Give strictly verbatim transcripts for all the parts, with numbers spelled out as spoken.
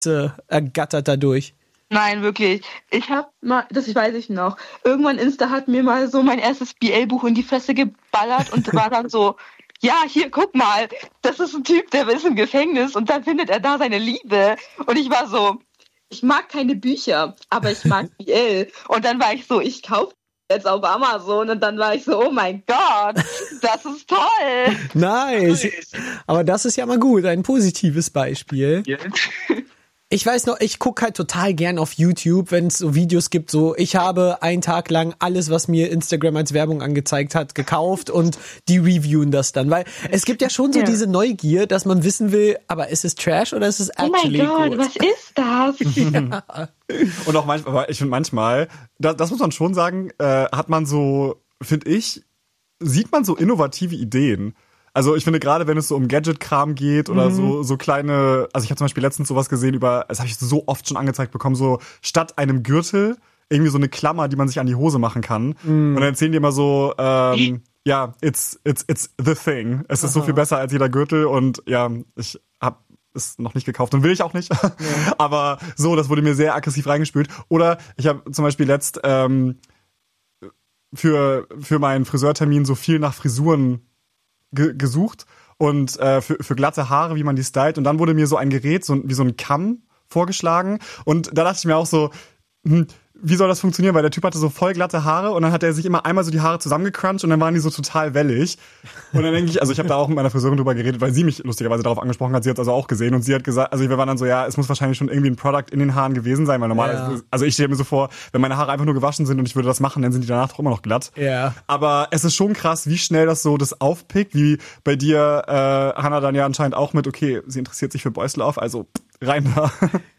äh, ergattert dadurch. Nein, wirklich. Ich hab mal, das weiß ich noch, irgendwann Insta hat mir mal so mein erstes B L-Buch in die Fresse geballert und war dann so, ja, hier, guck mal, das ist ein Typ, der ist im Gefängnis und dann findet er da seine Liebe. Und ich war so, ich mag keine Bücher, aber ich mag B L. Und dann war ich so, ich kaufe jetzt auf Amazon und dann war ich so, oh mein Gott, das ist toll. Nice. Aber das ist ja mal gut, ein positives Beispiel. Ich weiß noch, ich gucke halt total gern auf YouTube, wenn es so Videos gibt, so ich habe einen Tag lang alles, was mir Instagram als Werbung angezeigt hat, gekauft und die reviewen das dann, weil es gibt ja schon so ja. diese Neugier, dass man wissen will, aber ist es Trash oder ist es actually Oh mein Gott, gut? was ist das? Ja. Und auch manchmal, ich finde manchmal, das, das muss man schon sagen, äh, hat man so, finde ich, sieht man so innovative Ideen. Also ich finde gerade, wenn es so um Gadget-Kram geht oder mhm. so so kleine, also ich habe zum Beispiel letztens sowas gesehen über, das habe ich so oft schon angezeigt bekommen, so statt einem Gürtel irgendwie so eine Klammer, die man sich an die Hose machen kann. Mhm. Und dann erzählen die immer so, ähm, ja, it's it's it's the thing. Es ist Aha. so viel besser als jeder Gürtel und ja, ich hab es noch nicht gekauft und will ich auch nicht. Ja. Aber so, das wurde mir sehr aggressiv reingespült. Oder ich habe zum Beispiel letzt ähm, für für meinen Friseurtermin so viel nach Frisuren ge- gesucht und äh, für für glatte Haare, wie man die stylt. Und dann wurde mir so ein Gerät, so wie so ein Kamm vorgeschlagen. Und da dachte ich mir auch so, hm, wie soll das funktionieren? Weil der Typ hatte so voll glatte Haare und dann hat er sich immer einmal so die Haare zusammengecrunched und dann waren die so total wellig. Und dann denke ich, also ich habe da auch mit meiner Friseurin drüber geredet, weil sie mich lustigerweise darauf angesprochen hat. Sie hat es also auch gesehen und sie hat gesagt, also wir waren dann so, ja, es muss wahrscheinlich schon irgendwie ein Product in den Haaren gewesen sein, weil normalerweise, ja. also ich stelle mir so vor, wenn meine Haare einfach nur gewaschen sind und ich würde das machen, dann sind die danach doch immer noch glatt. Ja. Aber es ist schon krass, wie schnell das so das aufpickt, wie bei dir, äh, Hannah, dann ja anscheinend auch mit, okay, sie interessiert sich für Boyslauf, also rein da.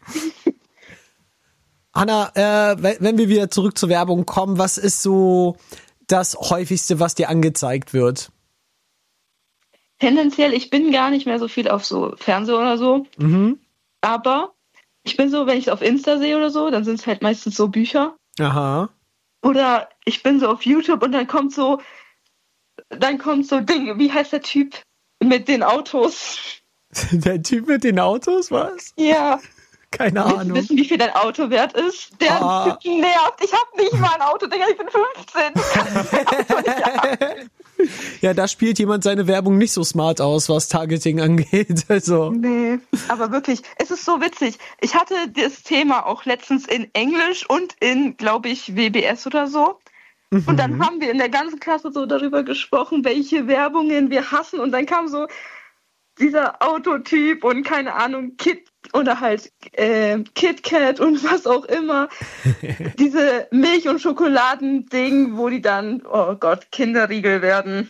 Anna, äh, wenn wir wieder zurück zur Werbung kommen, was ist so das häufigste, was dir angezeigt wird? Tendenziell, ich bin gar nicht mehr so viel auf so Fernseher oder so. Mhm. Aber ich bin so, wenn ich es auf Insta sehe oder so, dann sind es halt meistens so Bücher. Aha. Oder ich bin so auf YouTube und dann kommt so, dann kommt so Ding, wie heißt der Typ mit den Autos? Der Typ mit den Autos, was? Ja. Keine Willst Ahnung. du wissen, wie viel dein Auto wert ist? Der ah. Typ nervt. Ich hab nicht mal ein Auto, Digga, ich bin fünfzehn. Ja, da spielt jemand seine Werbung nicht so smart aus, was Targeting angeht. Also. Nee, aber wirklich, es ist so witzig. Ich hatte das Thema auch letztens in Englisch und in, glaube ich, W B S oder so. Mhm. Und dann haben wir in der ganzen Klasse so darüber gesprochen, welche Werbungen wir hassen. Und dann kam so dieser Autotyp und keine Ahnung, Kit oder halt äh, KitKat und was auch immer. Diese Milch- und Schokoladending, wo die dann, oh Gott, Kinderriegel werden.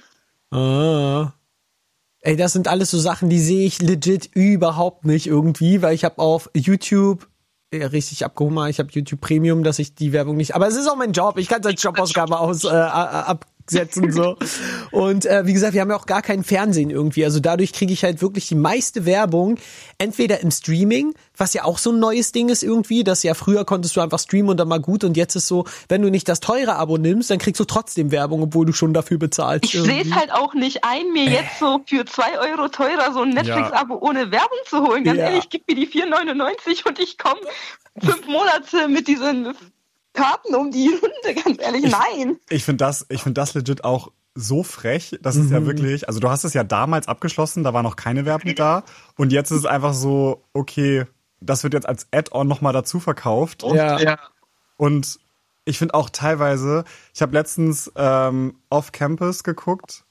Ah. Ey, das sind alles so Sachen, die sehe ich legit überhaupt nicht irgendwie, weil ich habe auf YouTube ja, richtig abgehoben, ich habe YouTube Premium, dass ich die Werbung nicht, aber es ist auch mein Job, ich kann es als Jobausgabe aus äh, ab setzen so. Und äh, wie gesagt, wir haben ja auch gar kein Fernsehen irgendwie. Also dadurch kriege ich halt wirklich die meiste Werbung entweder im Streaming, was ja auch so ein neues Ding ist irgendwie, dass ja früher konntest du einfach streamen und dann mal gut und jetzt ist so, wenn du nicht das teure Abo nimmst, dann kriegst du trotzdem Werbung, obwohl du schon dafür bezahlst. Ich sehe es halt auch nicht ein, mir jetzt so für zwei Euro teurer so ein Netflix-Abo ohne Werbung zu holen. Ganz ja. ehrlich, gib mir die vier neunundneunzig und ich komme fünf Monate mit diesen Karten um die Hunde, ganz ehrlich, nein. Ich, ich finde das, ich finde das legit auch so frech. Das ist mhm. ja wirklich, also du hast es ja damals abgeschlossen, da war noch keine Werbung da. Und jetzt ist es einfach so, okay, das wird jetzt als Add-on nochmal dazu verkauft. Ja. ja. Und ich finde auch teilweise, ich habe letztens ähm, Off-Campus geguckt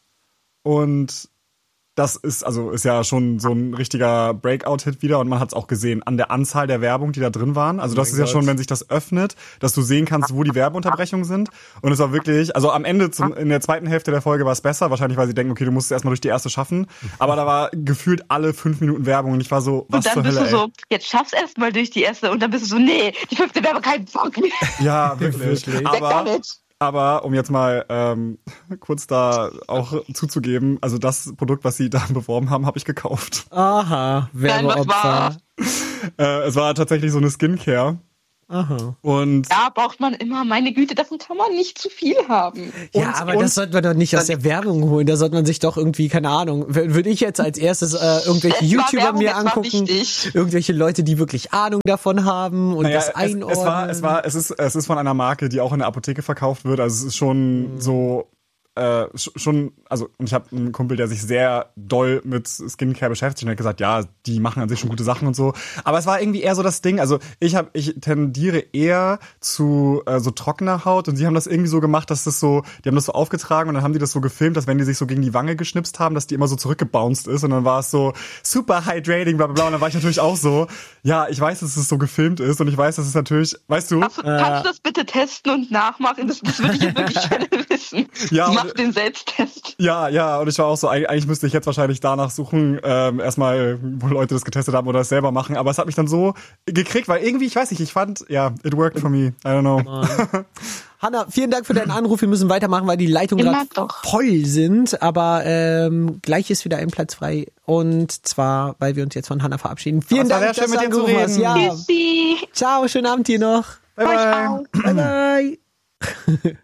und das ist, also ist ja schon so ein richtiger Breakout-Hit wieder und man hat es auch gesehen an der Anzahl der Werbung, die da drin waren. Also das oh ist ja Gott. schon, wenn sich das öffnet, dass du sehen kannst, wo die Werbeunterbrechungen sind. Und es war wirklich, also am Ende, zum, in der zweiten Hälfte der Folge war es besser. Wahrscheinlich, weil sie denken, okay, du musst erstmal durch die erste schaffen. Aber da war gefühlt alle fünf Minuten Werbung und ich war so, was zur Hölle, Und dann bist du ey. so, jetzt schaff's erstmal durch die erste und dann bist du so, nee, die fünfte Werbung, kein Bock mehr. Ja, wirklich. wirklich. Aber, aber um jetzt mal ähm, kurz da auch zuzugeben, also das Produkt, was sie da beworben haben, habe ich gekauft. Aha, Werbeopfer. Nein, was war? Äh, es war tatsächlich so eine Skincare. Aha. Und Ja, braucht man immer, meine Güte, davon kann man nicht zu viel haben. Ja, Und- aber und- das sollte man doch nicht aus der Werbung holen. Da sollte man sich doch irgendwie, keine Ahnung, w- würde ich jetzt als erstes äh, irgendwelche Es war YouTuber Werbung, mir es war angucken, wichtig. irgendwelche Leute, die wirklich Ahnung davon haben und naja, das es, einordnen. es war, es war, es ist, es ist von einer Marke, die auch in der Apotheke verkauft wird. Also es ist schon so, äh, sch- schon, also und ich habe einen Kumpel, der sich sehr doll mit Skincare beschäftigt und hat gesagt, ja, die machen an sich schon gute Sachen und so. Aber es war irgendwie eher so das Ding. Also ich habe, ich tendiere eher zu äh, so trockener Haut und sie haben das irgendwie so gemacht, dass das so, die haben das so aufgetragen und dann haben die das so gefilmt, dass wenn die sich so gegen die Wange geschnipst haben, dass die immer so zurückgebounced ist und dann war es so super hydrating, bla bla bla. Und dann war ich natürlich auch so, ja, ich weiß, dass es so gefilmt ist und ich weiß, dass es natürlich, weißt du, Kannst du, kannst du das bitte testen und nachmachen? Das, das würde ich jetzt wirklich gerne wissen. Ja, Mach und- den Selbsttest. Ja, ja, und ich war auch so, eig- eigentlich müsste ich jetzt wahrscheinlich danach suchen, ähm, erstmal, wo Leute das getestet haben oder es selber machen, aber es hat mich dann so gekriegt, weil irgendwie, ich weiß nicht, ich fand, ja, it worked for me, I don't know. Hanna, vielen Dank für deinen Anruf. Wir müssen weitermachen, weil die Leitungen Immer gerade doch. voll sind. Aber ähm, gleich ist wieder ein Platz frei. Und zwar, weil wir uns jetzt von Hanna verabschieden. Vielen Aber es war Dank, sehr dass schön, du mit dir zu angerufen hast. reden. Ja. Tschüssi. Ciao, schönen Abend dir noch. Bye, Ciao, bye. ciao. Bye, bye.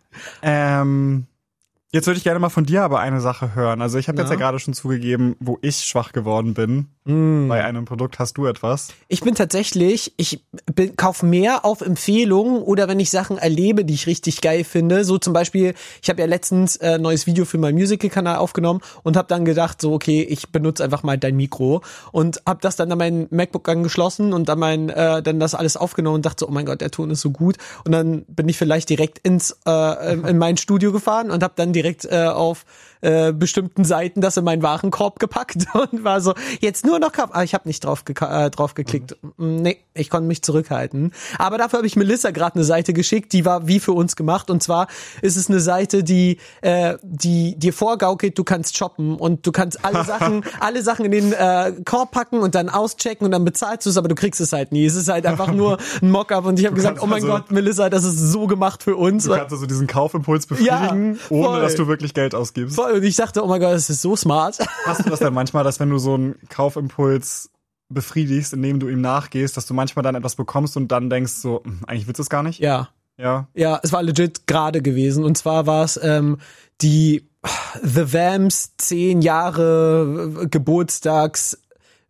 Ähm, jetzt würde ich gerne mal von dir aber eine Sache hören. Also ich habe jetzt Ja. ja gerade schon zugegeben, wo ich schwach geworden bin Mm. bei einem Produkt. Hast du etwas? Ich bin tatsächlich, ich bin, kauf mehr auf Empfehlungen oder wenn ich Sachen erlebe, die ich richtig geil finde. So zum Beispiel, ich habe ja letztens ein äh, neues Video für meinen Musical-Kanal aufgenommen und habe dann gedacht, so okay, ich benutze einfach mal dein Mikro und habe das dann an mein MacBook angeschlossen und dann mein, äh, dann das alles aufgenommen und dachte so, oh mein Gott, der Ton ist so gut. Und dann bin ich vielleicht direkt ins äh, in mein Studio gefahren und habe dann direkt äh, auf äh, bestimmten Seiten das in meinen Warenkorb gepackt und war so, jetzt nur noch kaufen. Ah, ich habe nicht drauf, geka- äh, drauf geklickt. Mhm. Nee, ich konnte mich zurückhalten. Aber dafür habe ich Melissa gerade eine Seite geschickt, die war wie für uns gemacht. Und zwar ist es eine Seite, die äh, die dir vorgaukelt, du kannst shoppen und du kannst alle Sachen alle Sachen in den äh, Korb packen und dann auschecken und dann bezahlst du es, aber du kriegst es halt nie. Es ist halt einfach nur ein Mockup und ich habe gesagt, kannst oh mein also- Gott, Melissa, das ist so gemacht für uns. Du kannst also diesen Kaufimpuls befriedigen, Ja, ohne voll. dass du wirklich Geld ausgibst. Voll. Und ich dachte, oh mein Gott, das ist so smart. Hast du das denn manchmal, dass wenn du so einen Kaufimpuls befriedigst, indem du ihm nachgehst, dass du manchmal dann etwas bekommst und dann denkst so, hm, eigentlich willst du es gar nicht? Ja. Ja. Ja, es war legit gerade gewesen. Und zwar war es ähm, die The Vamps zehn Jahre Geburtstags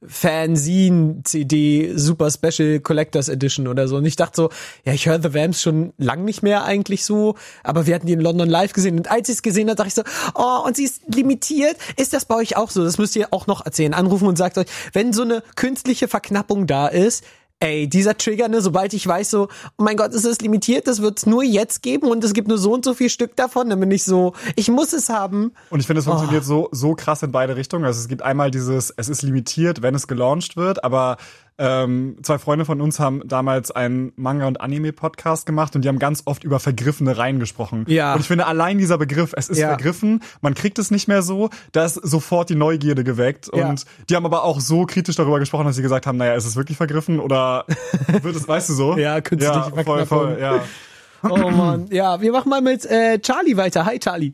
Fanzine-C D Super Special Collectors Edition oder so. Und ich dachte so, ja, ich höre The Vamps schon lang nicht mehr eigentlich so, aber wir hatten die in London live gesehen. Und als ich es gesehen habe, dachte ich so, oh, und sie ist limitiert. Ist das bei euch auch so? Das müsst ihr auch noch erzählen. Anrufen und sagt euch, wenn so eine künstliche Verknappung da ist, ey, dieser Trigger, ne, sobald ich weiß so, oh mein Gott, es ist limitiert, das wird's nur jetzt geben und es gibt nur so und so viel Stück davon, dann bin ich so, ich muss es haben. Und ich finde, es funktioniert so, so krass in beide Richtungen. Also es gibt einmal dieses, es ist limitiert, wenn es gelauncht wird, aber ähm, zwei Freunde von uns haben damals einen Manga- und Anime-Podcast gemacht und die haben ganz oft über vergriffene Reihen gesprochen. Ja. Und ich finde, allein dieser Begriff, es ist Ja. vergriffen, man kriegt es nicht mehr so, da ist sofort die Neugierde geweckt. Ja. Und die haben aber auch so kritisch darüber gesprochen, dass sie gesagt haben, naja, ist es wirklich vergriffen oder wird es, weißt du so? Ja, künstliche ja, voll, Verknappung. voll, ja. Oh Mann. Ja, wir machen mal mit äh, Charlie weiter. Hi, Charlie.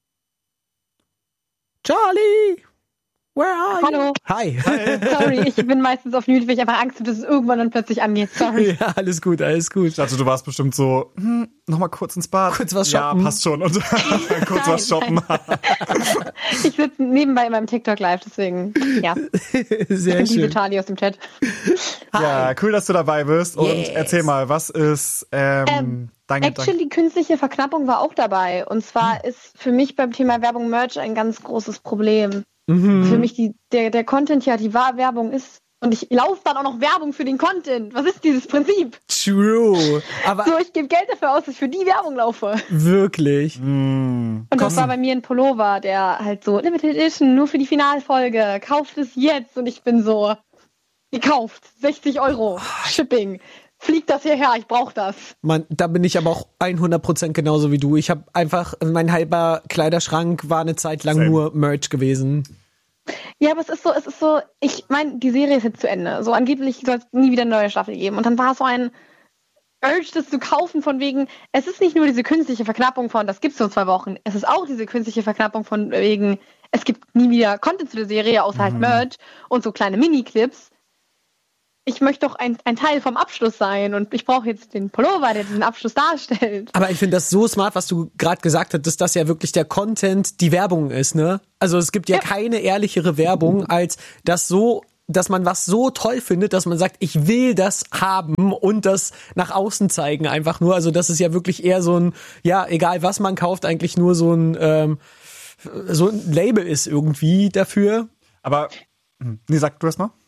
Charlie! Where are you? Hallo. Hi. Sorry, ich bin meistens auf Mute, weil ich einfach Angst habe, dass es irgendwann dann plötzlich angeht. Sorry. Ja, alles gut, alles gut. Ich dachte, du warst bestimmt so, hm, noch mal kurz ins Bad. Kurz was Ja, shoppen. passt schon. Und kurz was shoppen. Ich sitze nebenbei in meinem TikTok live, deswegen, ja. Sehr Liebe schön. Charlie aus dem Chat. Ja, cool, dass du dabei bist. Und Yes. erzähl mal, was ist ähm, Ähm, dein Gedanke? Actually, künstliche Verknappung war auch dabei. Und zwar ist für mich beim Thema Werbung Merch ein ganz großes Problem. Mhm. Für mich die, der, der Content ja die wahre Werbung ist. Und ich laufe dann auch noch Werbung für den Content. Was ist dieses Prinzip? True. Aber So, ich gebe Geld dafür aus, dass ich für die Werbung laufe. wirklich. Hm. Und das war bei mir ein Pullover, der halt so Limited Edition, nur für die Finalfolge. Kauft es jetzt. Und ich bin so, gekauft. sechzig Euro. Shipping. Fliegt das hierher, ich brauche das. Man, da bin ich aber auch hundert Prozent genauso wie du. Ich habe einfach, mein halber Kleiderschrank war eine Zeit lang Same. nur Merch gewesen. Ja, aber es ist so, es ist so, ich meine, die Serie ist jetzt zu Ende. So angeblich soll es nie wieder eine neue Staffel geben. Und dann war so ein Urge, das zu kaufen von wegen, es ist nicht nur diese künstliche Verknappung von, das gibt's nur zwei Wochen. Es ist auch diese künstliche Verknappung von wegen, es gibt nie wieder Content zu der Serie, außer halt Merch und so kleine Mini-Clips. ich möchte doch ein, ein Teil vom Abschluss sein und ich brauche jetzt den Pullover, der diesen Abschluss darstellt. Aber ich finde das so smart, was du gerade gesagt hast, dass das ja wirklich der Content die Werbung ist, ne? Also es gibt ja, ja keine ehrlichere Werbung, als das so, dass man was so toll findet, dass man sagt, ich will das haben und das nach außen zeigen einfach nur. Also das ist ja wirklich eher so ein, ja, egal was man kauft, eigentlich nur so ein, ähm, so ein Label ist irgendwie dafür. Aber, nee, sag du erst mal.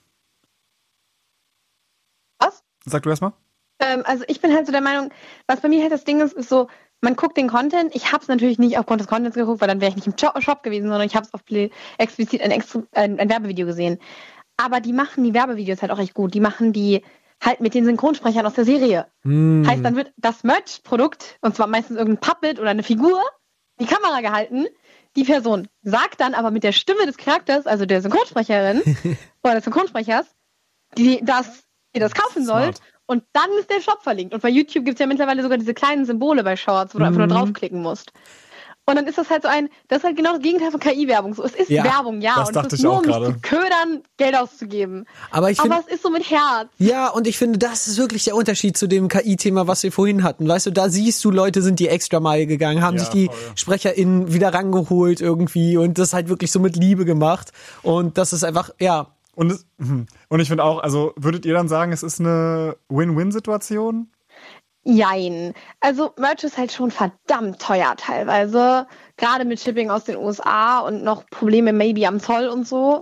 Was? Sag du erst mal. Ähm, also ich bin halt so der Meinung, was bei mir halt das Ding ist, ist so, man guckt den Content. Ich habe es natürlich nicht aufgrund des Contents geguckt, weil dann wäre ich nicht im Shop gewesen, sondern ich habe es auf explizit ein, ein, ein Werbevideo gesehen. Aber die machen die Werbevideos halt auch echt gut. Die machen die halt mit den Synchronsprechern aus der Serie. Mm. Heißt, dann wird das Merch-Produkt, und zwar meistens irgendein Puppet oder eine Figur, in die Kamera gehalten. Die Person sagt dann aber mit der Stimme des Charakters, also der Synchronsprecherin oder des Synchronsprechers, die das, die das kaufen soll. Smart. Und dann ist der Shop verlinkt. Und bei YouTube gibt es ja mittlerweile sogar diese kleinen Symbole bei Shorts, wo du mm. einfach nur draufklicken musst. Und dann ist das halt so ein, das ist halt genau das Gegenteil von K I-Werbung. So, es ist ja, Werbung, ja. Das und dachte es ist ich nur, auch um mich gerade. zu ködern, Geld auszugeben. Aber, ich find, Aber es ist so mit Herz. Ja, und ich finde, das ist wirklich der Unterschied zu dem K I-Thema, was wir vorhin hatten. Weißt du, da siehst du, Leute sind die extra Meile gegangen, haben ja, sich die voll. SprecherInnen wieder rangeholt irgendwie und das halt wirklich so mit Liebe gemacht. Und das ist einfach, ja. Und, es, und ich finde auch, also würdet ihr dann sagen, es ist eine Win-Win-Situation? Jein. Also Merch ist halt schon verdammt teuer teilweise. Gerade mit Shipping aus den U S A und noch Probleme maybe am Zoll und so.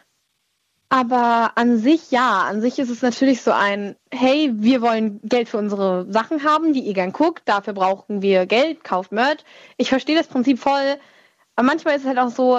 Aber an sich, ja, an sich ist es natürlich so ein, hey, wir wollen Geld für unsere Sachen haben, die ihr gern guckt, dafür brauchen wir Geld, kauft Merch. Ich verstehe das Prinzip voll, aber manchmal ist es halt auch so,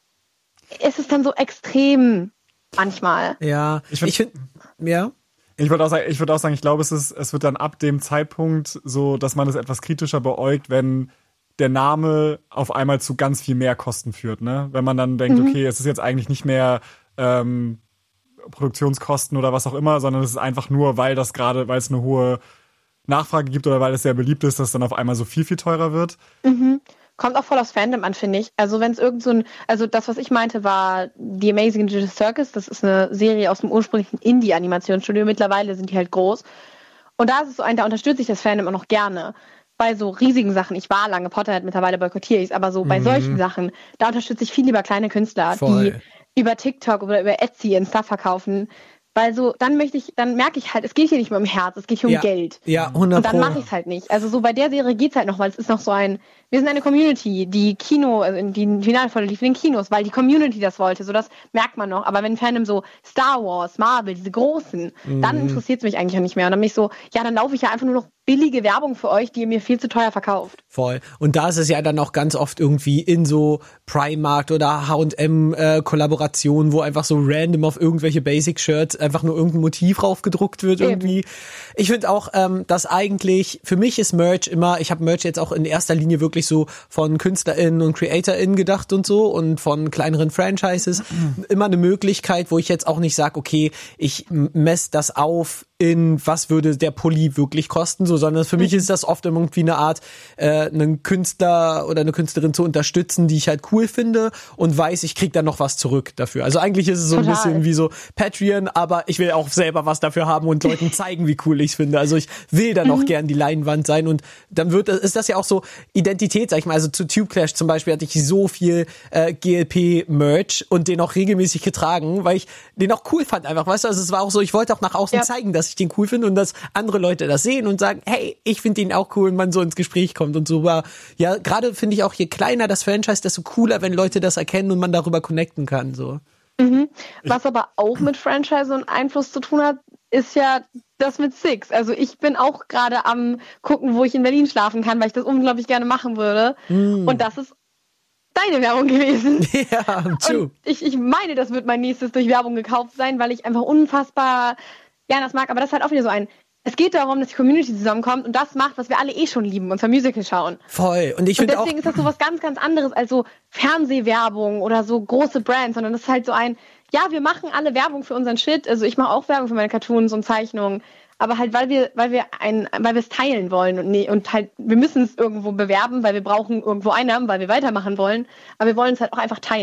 es ist dann so extrem, manchmal. Ja, ich finde, find, ja. Ich würde auch sagen, ich würde auch sagen, ich glaube, es ist, es wird dann ab dem Zeitpunkt so, dass man es etwas kritischer beäugt, wenn der Name auf einmal zu ganz viel mehr Kosten führt, ne? Wenn man dann denkt, mhm. okay, es ist jetzt eigentlich nicht mehr ähm, Produktionskosten oder was auch immer, sondern es ist einfach nur, weil das gerade, weil es eine hohe Nachfrage gibt oder weil es sehr beliebt ist, dass dann auf einmal so viel, viel teurer wird. Mhm. Kommt auch voll aufs Fandom an, finde ich. Also wenn es irgend so ein, also das, was ich meinte, war The Amazing Digital Circus. Das ist eine Serie aus dem ursprünglichen Indie-Animationsstudio. Mittlerweile sind die halt groß. Und da ist es so ein, da unterstütze ich das Fandom auch noch gerne. Bei so riesigen Sachen, ich war lange Potterhead, mittlerweile boykottiere ich es, aber so bei mhm. solchen Sachen, da unterstütze ich viel lieber kleine Künstler, voll. Die über TikTok oder über Etsy ihren Stuff verkaufen. Weil so, dann möchte ich, dann merke ich halt, es geht hier nicht mehr um Herz, es geht hier um ja. Geld. Ja, hundert Und dann mache ich es halt nicht. Also so bei der Serie geht's halt noch, weil es ist noch so ein, wir sind eine Community, die Kino, also die Finalfolge lief in den Kinos, weil die Community das wollte, so das merkt man noch. Aber wenn Fandom so Star Wars, Marvel, diese großen, mhm. dann interessiert es mich eigentlich auch nicht mehr. Und dann bin ich so, ja, dann laufe ich ja einfach nur noch billige Werbung für euch, die ihr mir viel zu teuer verkauft. Voll. Und da ist es ja dann auch ganz oft irgendwie in so Primark oder H und M äh, Kollaborationen, wo einfach so random auf irgendwelche Basic-Shirts einfach nur irgendein Motiv draufgedruckt wird irgendwie. Eben. Ich finde auch, ähm, dass eigentlich, für mich ist Merch immer, ich habe Merch jetzt auch in erster Linie wirklich so von KünstlerInnen und CreatorInnen gedacht und so und von kleineren Franchises. Mhm. Immer eine Möglichkeit, wo ich jetzt auch nicht sage, okay, ich messe das auf in was würde der Pulli wirklich kosten, so, sondern für mhm. mich ist das oft irgendwie eine Art, äh, einen Künstler oder eine Künstlerin zu unterstützen, die ich halt cool finde und weiß, ich krieg dann noch was zurück dafür. Also eigentlich ist es so Total. Ein bisschen wie so Patreon, aber ich will auch selber was dafür haben und Leuten zeigen, wie cool ich es finde. Also ich will dann auch mhm. gern die Leinwand sein und dann wird, ist das ja auch so Identität, sag ich mal. Also zu Tube Clash zum Beispiel hatte ich so viel äh, G L P-Merch und den auch regelmäßig getragen, weil ich den auch cool fand einfach, weißt du, also es war auch so, ich wollte auch nach außen ja. zeigen, dass ich den cool finde und dass andere Leute das sehen und sagen, hey, ich finde den auch cool und man so ins Gespräch kommt und so. Aber ja, gerade finde ich auch, je kleiner das Franchise, desto cooler, wenn Leute das erkennen und man darüber connecten kann, so. Mhm. Was aber auch mit Franchise und Einfluss zu tun hat, ist ja das mit Six. Also ich bin auch gerade am gucken, wo ich in Berlin schlafen kann, weil ich das unglaublich gerne machen würde. Mm. Und das ist deine Werbung gewesen. Ja, true. Und ich, ich meine, das wird mein nächstes durch Werbung gekauft sein, weil ich einfach unfassbar gerne das mag. Aber das ist halt auch wieder so ein, es geht darum, dass die Community zusammenkommt und das macht, was wir alle eh schon lieben, und zwar Musical schauen. Voll. Und ich und finde auch, deswegen ist das so was ganz, ganz anderes als so Fernsehwerbung oder so große Brands, sondern das ist halt so ein, ja, wir machen alle Werbung für unseren Shit. Also ich mache auch Werbung für meine Cartoons und Zeichnungen, aber halt, weil wir, weil wir ein, weil wir es teilen wollen und nee, und halt, wir müssen es irgendwo bewerben, weil wir brauchen irgendwo Einnahmen, weil wir weitermachen wollen, aber wir wollen es halt auch einfach teilen.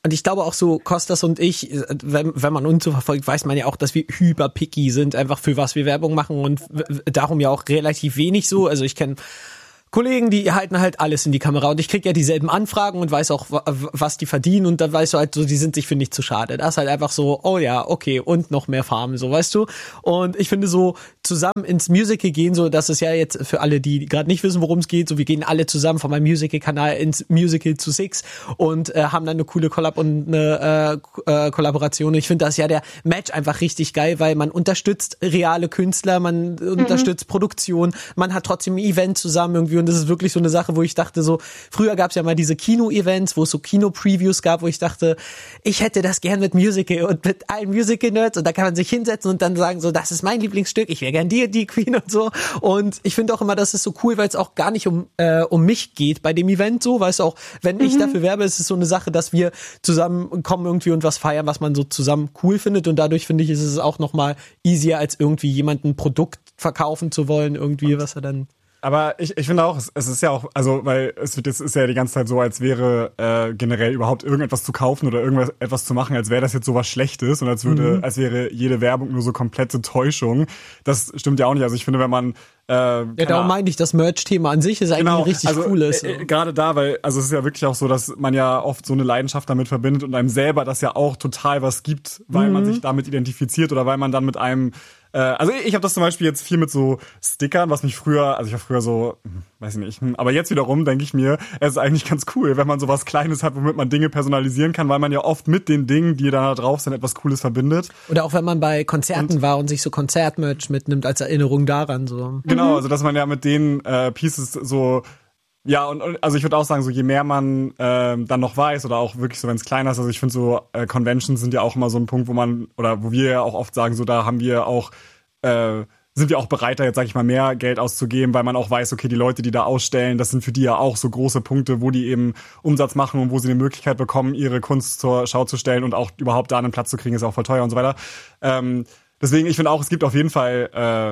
Und ich glaube auch so, Kostas und ich, wenn, wenn man uns so verfolgt, weiß man ja auch, dass wir hyper picky sind, einfach für was wir Werbung machen und darum ja auch relativ wenig so. Also ich kenne Kollegen, die halten halt alles in die Kamera und ich krieg ja dieselben Anfragen und weiß auch, was die verdienen und dann weißt du halt so, die sind sich für nicht zu schade. Das ist halt einfach so, oh ja, okay, und noch mehr Farmen, so, weißt du? Und ich finde so, zusammen ins Musical gehen, so, das ist ja jetzt für alle, die gerade nicht wissen, worum es geht, so, wir gehen alle zusammen von meinem Musical-Kanal ins Musical zu Six und äh, haben dann eine coole Collab und eine äh, äh, Kollaboration. Ich finde das ja der Match einfach richtig geil, weil man unterstützt reale Künstler, man mhm. unterstützt Produktion, man hat trotzdem ein Event zusammen irgendwie. Und das ist wirklich so eine Sache, wo ich dachte so, früher gab es ja mal diese Kino-Events, wo es so Kino-Previews gab, wo ich dachte, ich hätte das gern mit Musical und mit allen Musical-Nerds und da kann man sich hinsetzen und dann sagen so, das ist mein Lieblingsstück, ich wäre gern die die Queen und so. Und ich finde auch immer, das ist so cool, weil es auch gar nicht um äh, um mich geht bei dem Event so, weißt du auch, wenn mhm. ich dafür werbe, ist es so eine Sache, dass wir zusammenkommen irgendwie und was feiern, was man so zusammen cool findet und dadurch finde ich, ist es auch nochmal easier, als irgendwie jemanden Produkt verkaufen zu wollen, irgendwie, was er dann Aber ich, ich finde auch, es, es ist ja auch, also, weil es wird jetzt ist ja die ganze Zeit so, als wäre äh, generell überhaupt irgendetwas zu kaufen oder irgendwas etwas zu machen, als wäre das jetzt sowas Schlechtes und als würde, mhm. als wäre jede Werbung nur so komplette Täuschung. Das stimmt ja auch nicht. Also ich finde, wenn man äh, ja, darum meine ich, das Merch-Thema an sich ist eigentlich genau, richtig also, cool ist. Äh, Gerade da, weil, also es ist ja wirklich auch so, dass man ja oft so eine Leidenschaft damit verbindet und einem selber das ja auch total was gibt, weil mhm. man sich damit identifiziert oder weil man dann mit einem also ich habe das zum Beispiel jetzt viel mit so Stickern, was mich früher, also ich war früher so, weiß ich nicht, aber jetzt wiederum denke ich mir, es ist eigentlich ganz cool, wenn man so was Kleines hat, womit man Dinge personalisieren kann, weil man ja oft mit den Dingen, die da drauf sind, etwas Cooles verbindet. Oder auch wenn man bei Konzerten und, war und sich so Konzertmerch mitnimmt als Erinnerung daran. So. Genau, also dass man ja mit den äh, Pieces so ja, und, und also ich würde auch sagen, so je mehr man ähm, dann noch weiß oder auch wirklich so, wenn es kleiner ist, also ich finde so äh, Conventions sind ja auch immer so ein Punkt, wo man, oder wo wir ja auch oft sagen, so da haben wir auch, äh, sind wir auch bereiter, jetzt sage ich mal, mehr Geld auszugeben, weil man auch weiß, okay, die Leute, die da ausstellen, das sind für die ja auch so große Punkte, wo die eben Umsatz machen und wo sie eine Möglichkeit bekommen, ihre Kunst zur Schau zu stellen und auch überhaupt da einen Platz zu kriegen, ist auch voll teuer und so weiter. Ähm, deswegen, ich finde auch, es gibt auf jeden Fall,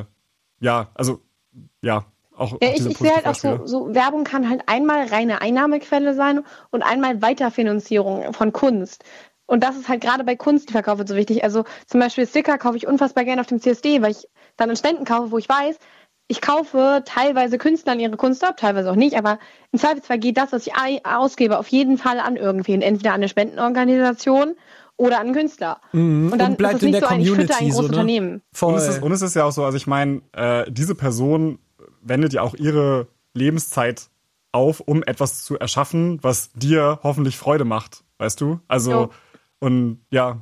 äh, ja, also, ja, Auch, ja, auch ich, ich sehe halt auch so, so, Werbung kann halt einmal reine Einnahmequelle sein und einmal Weiterfinanzierung von Kunst. Und das ist halt gerade bei Kunst, die verkaufe, so wichtig. Also zum Beispiel Sticker kaufe ich unfassbar gerne auf dem C S D, weil ich dann einen Spenden kaufe, wo ich weiß, ich kaufe teilweise Künstlern ihre Kunst ab, teilweise auch nicht, aber im Zweifelsfall geht das, was ich ausgebe, auf jeden Fall an irgendwen, entweder an eine Spendenorganisation oder an einen Künstler. Mhm. Und dann und bleibt ist es in nicht der so ein, ich Community fütter ein großes so, ne? Unternehmen. Und es, ist, und es ist ja auch so, also ich meine, äh, diese Person wendet ja auch ihre Lebenszeit auf, um etwas zu erschaffen, was dir hoffentlich Freude macht, weißt du? Also, jo. und ja.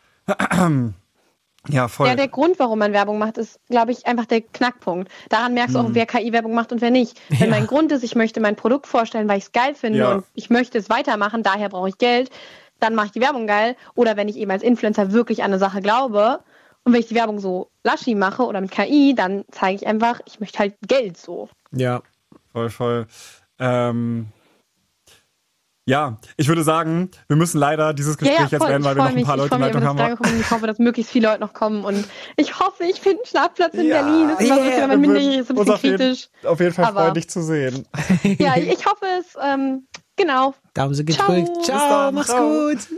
Ja, voll. Ja, der Grund, warum man Werbung macht, ist, glaube ich, einfach der Knackpunkt. Daran merkst du auch, hm. wer K I-Werbung macht und wer nicht. Wenn ja. mein Grund ist, ich möchte mein Produkt vorstellen, weil ich es geil finde ja. und ich möchte es weitermachen, daher brauche ich Geld, dann mache ich die Werbung geil. Oder wenn ich eben als Influencer wirklich an eine Sache glaube und wenn ich die Werbung so laschi mache oder mit K I, dann zeige ich einfach, ich möchte halt Geld so. Ja. Voll, voll. Ähm, ja, ich würde sagen, wir müssen leider dieses Gespräch ja, ja, jetzt beenden, weil wir noch ein paar Leute in Leitung haben. Ich hoffe, dass möglichst viele Leute noch kommen und ich hoffe, ich finde einen Schlafplatz in ja, Berlin. Das ist immer yeah, so, wenn man minderjährig ist, ein bisschen kritisch. Jeden, auf jeden Fall freuen, dich zu sehen. Ja, ich hoffe es. Ähm, genau. Daumen sind gedrückt. Ciao, Ciao mach's Ciao. gut.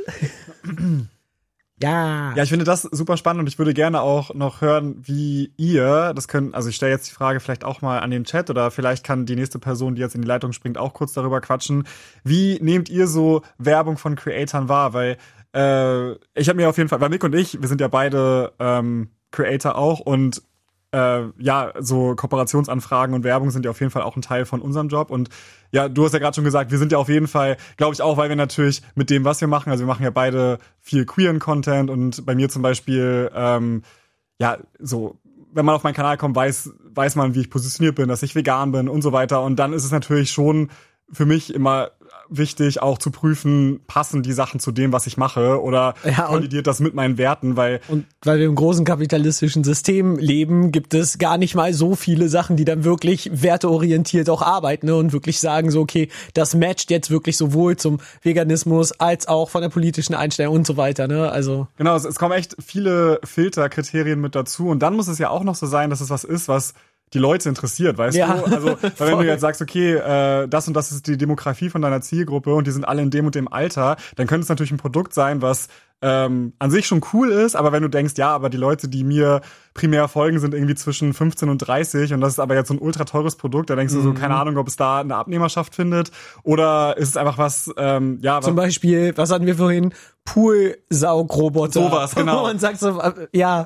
Ja. Ja, ich finde das super spannend und ich würde gerne auch noch hören, wie ihr, das können, also ich stelle jetzt die Frage vielleicht auch mal an den Chat oder vielleicht kann die nächste Person, die jetzt in die Leitung springt, auch kurz darüber quatschen. Wie nehmt ihr so Werbung von Creatoren wahr? Weil äh, ich habe mir auf jeden Fall, weil Nick und ich, wir sind ja beide ähm, Creator auch und äh, ja, so Kooperationsanfragen und Werbung sind ja auf jeden Fall auch ein Teil von unserem Job und ja, du hast ja gerade schon gesagt, wir sind ja auf jeden Fall, glaube ich auch, weil wir natürlich mit dem, was wir machen, also wir machen ja beide viel queeren Content und bei mir zum Beispiel, ähm, ja, so, wenn man auf meinen Kanal kommt, weiß, weiß man, wie ich positioniert bin, dass ich vegan bin und so weiter und dann ist es natürlich schon für mich immer wichtig, auch zu prüfen, passen die Sachen zu dem, was ich mache oder ja, kollidiert das mit meinen Werten, weil und weil wir im großen kapitalistischen System leben, gibt es gar nicht mal so viele Sachen, die dann wirklich werteorientiert auch arbeiten, ne, und wirklich sagen so, okay, das matcht jetzt wirklich sowohl zum Veganismus als auch von der politischen Einstellung und so weiter, ne, also. Genau, es, es kommen echt viele Filterkriterien mit dazu und dann muss es ja auch noch so sein, dass es was ist, was die Leute interessiert, weißt Ja, du? Also, weil wenn voll. du jetzt sagst, okay, äh, das und das ist die Demografie von deiner Zielgruppe und die sind alle in dem und dem Alter, dann könnte es natürlich ein Produkt sein, was ähm, an sich schon cool ist, aber wenn du denkst, ja, aber die Leute, die mir primär folgen, sind irgendwie zwischen fünfzehn und dreißig und das ist aber jetzt so ein ultra teures Produkt, da denkst du so, keine Ahnung, ob es da eine Abnehmerschaft findet oder ist es einfach was, ähm, ja, Zum was, Beispiel, was hatten wir vorhin? Poolsaugroboter. Sowas, genau. Wo man sagt so, äh, ja.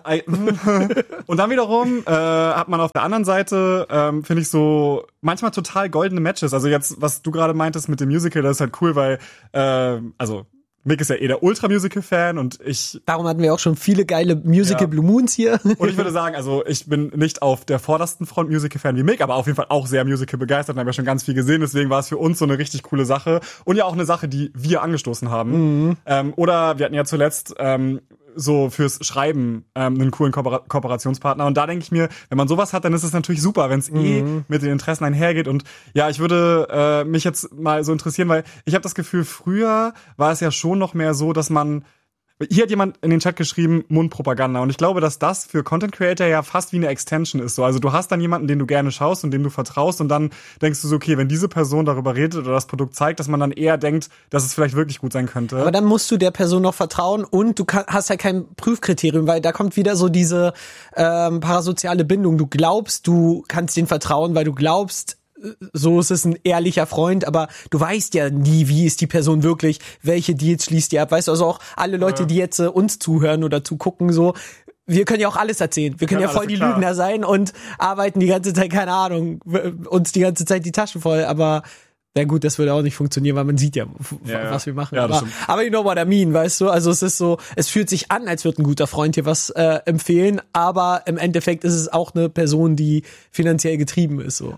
Und dann wiederum äh, hat man auf der anderen Seite, ähm, finde ich so, manchmal total goldene Matches. Also jetzt, was du gerade meintest mit dem Musical, das ist halt cool, weil, äh, also Mick ist ja eh der Ultra-Musical-Fan und ich... Darum hatten wir auch schon viele geile Musical Ja. Blue Moons hier. Und ich würde sagen, also ich bin nicht auf der vordersten Front Musical-Fan wie Mick, aber auf jeden Fall auch sehr Musical-begeistert und haben ja schon ganz viel gesehen. Deswegen war es für uns so eine richtig coole Sache. Und ja auch eine Sache, die wir angestoßen haben. Mhm. Ähm, oder wir hatten ja zuletzt ähm, so fürs Schreiben ähm, einen coolen Kooper- Kooperationspartner. Und da denke ich mir, wenn man sowas hat, dann ist es natürlich super, wenn es mhm. eh mit den Interessen einhergeht. Und ja, ich würde äh, mich jetzt mal so interessieren, weil ich habe das Gefühl, früher war es ja schon noch mehr so, dass man hier hat jemand in den Chat geschrieben, Mundpropaganda. Und ich glaube, dass das für Content Creator ja fast wie eine Extension ist. So, also du hast dann jemanden, den du gerne schaust und dem du vertraust und dann denkst du so, okay, wenn diese Person darüber redet oder das Produkt zeigt, dass man dann eher denkt, dass es vielleicht wirklich gut sein könnte. Aber dann musst du der Person noch vertrauen und du kann, hast ja kein Prüfkriterium, weil da kommt wieder so diese ähm, parasoziale Bindung. Du glaubst, du kannst denen vertrauen, weil du glaubst, so ist es ein ehrlicher Freund, aber du weißt ja nie, wie ist die Person wirklich, welche Deals schließt die ab, weißt du, also auch alle Leute, Ja. die jetzt äh, uns zuhören oder zugucken, so, wir können ja auch alles erzählen, wir können ja, Ja, voll alles die klar. Lügner sein und arbeiten die ganze Zeit, keine Ahnung, w- uns die ganze Zeit die Taschen voll, aber na gut, das würde auch nicht funktionieren, weil man sieht ja, f- Ja, ja. was wir machen. Ja, das aber, stimmt. aber you know what I mean, weißt du, also es ist so, es fühlt sich an, als würde ein guter Freund hier was äh, empfehlen, aber im Endeffekt ist es auch eine Person, die finanziell getrieben ist, so.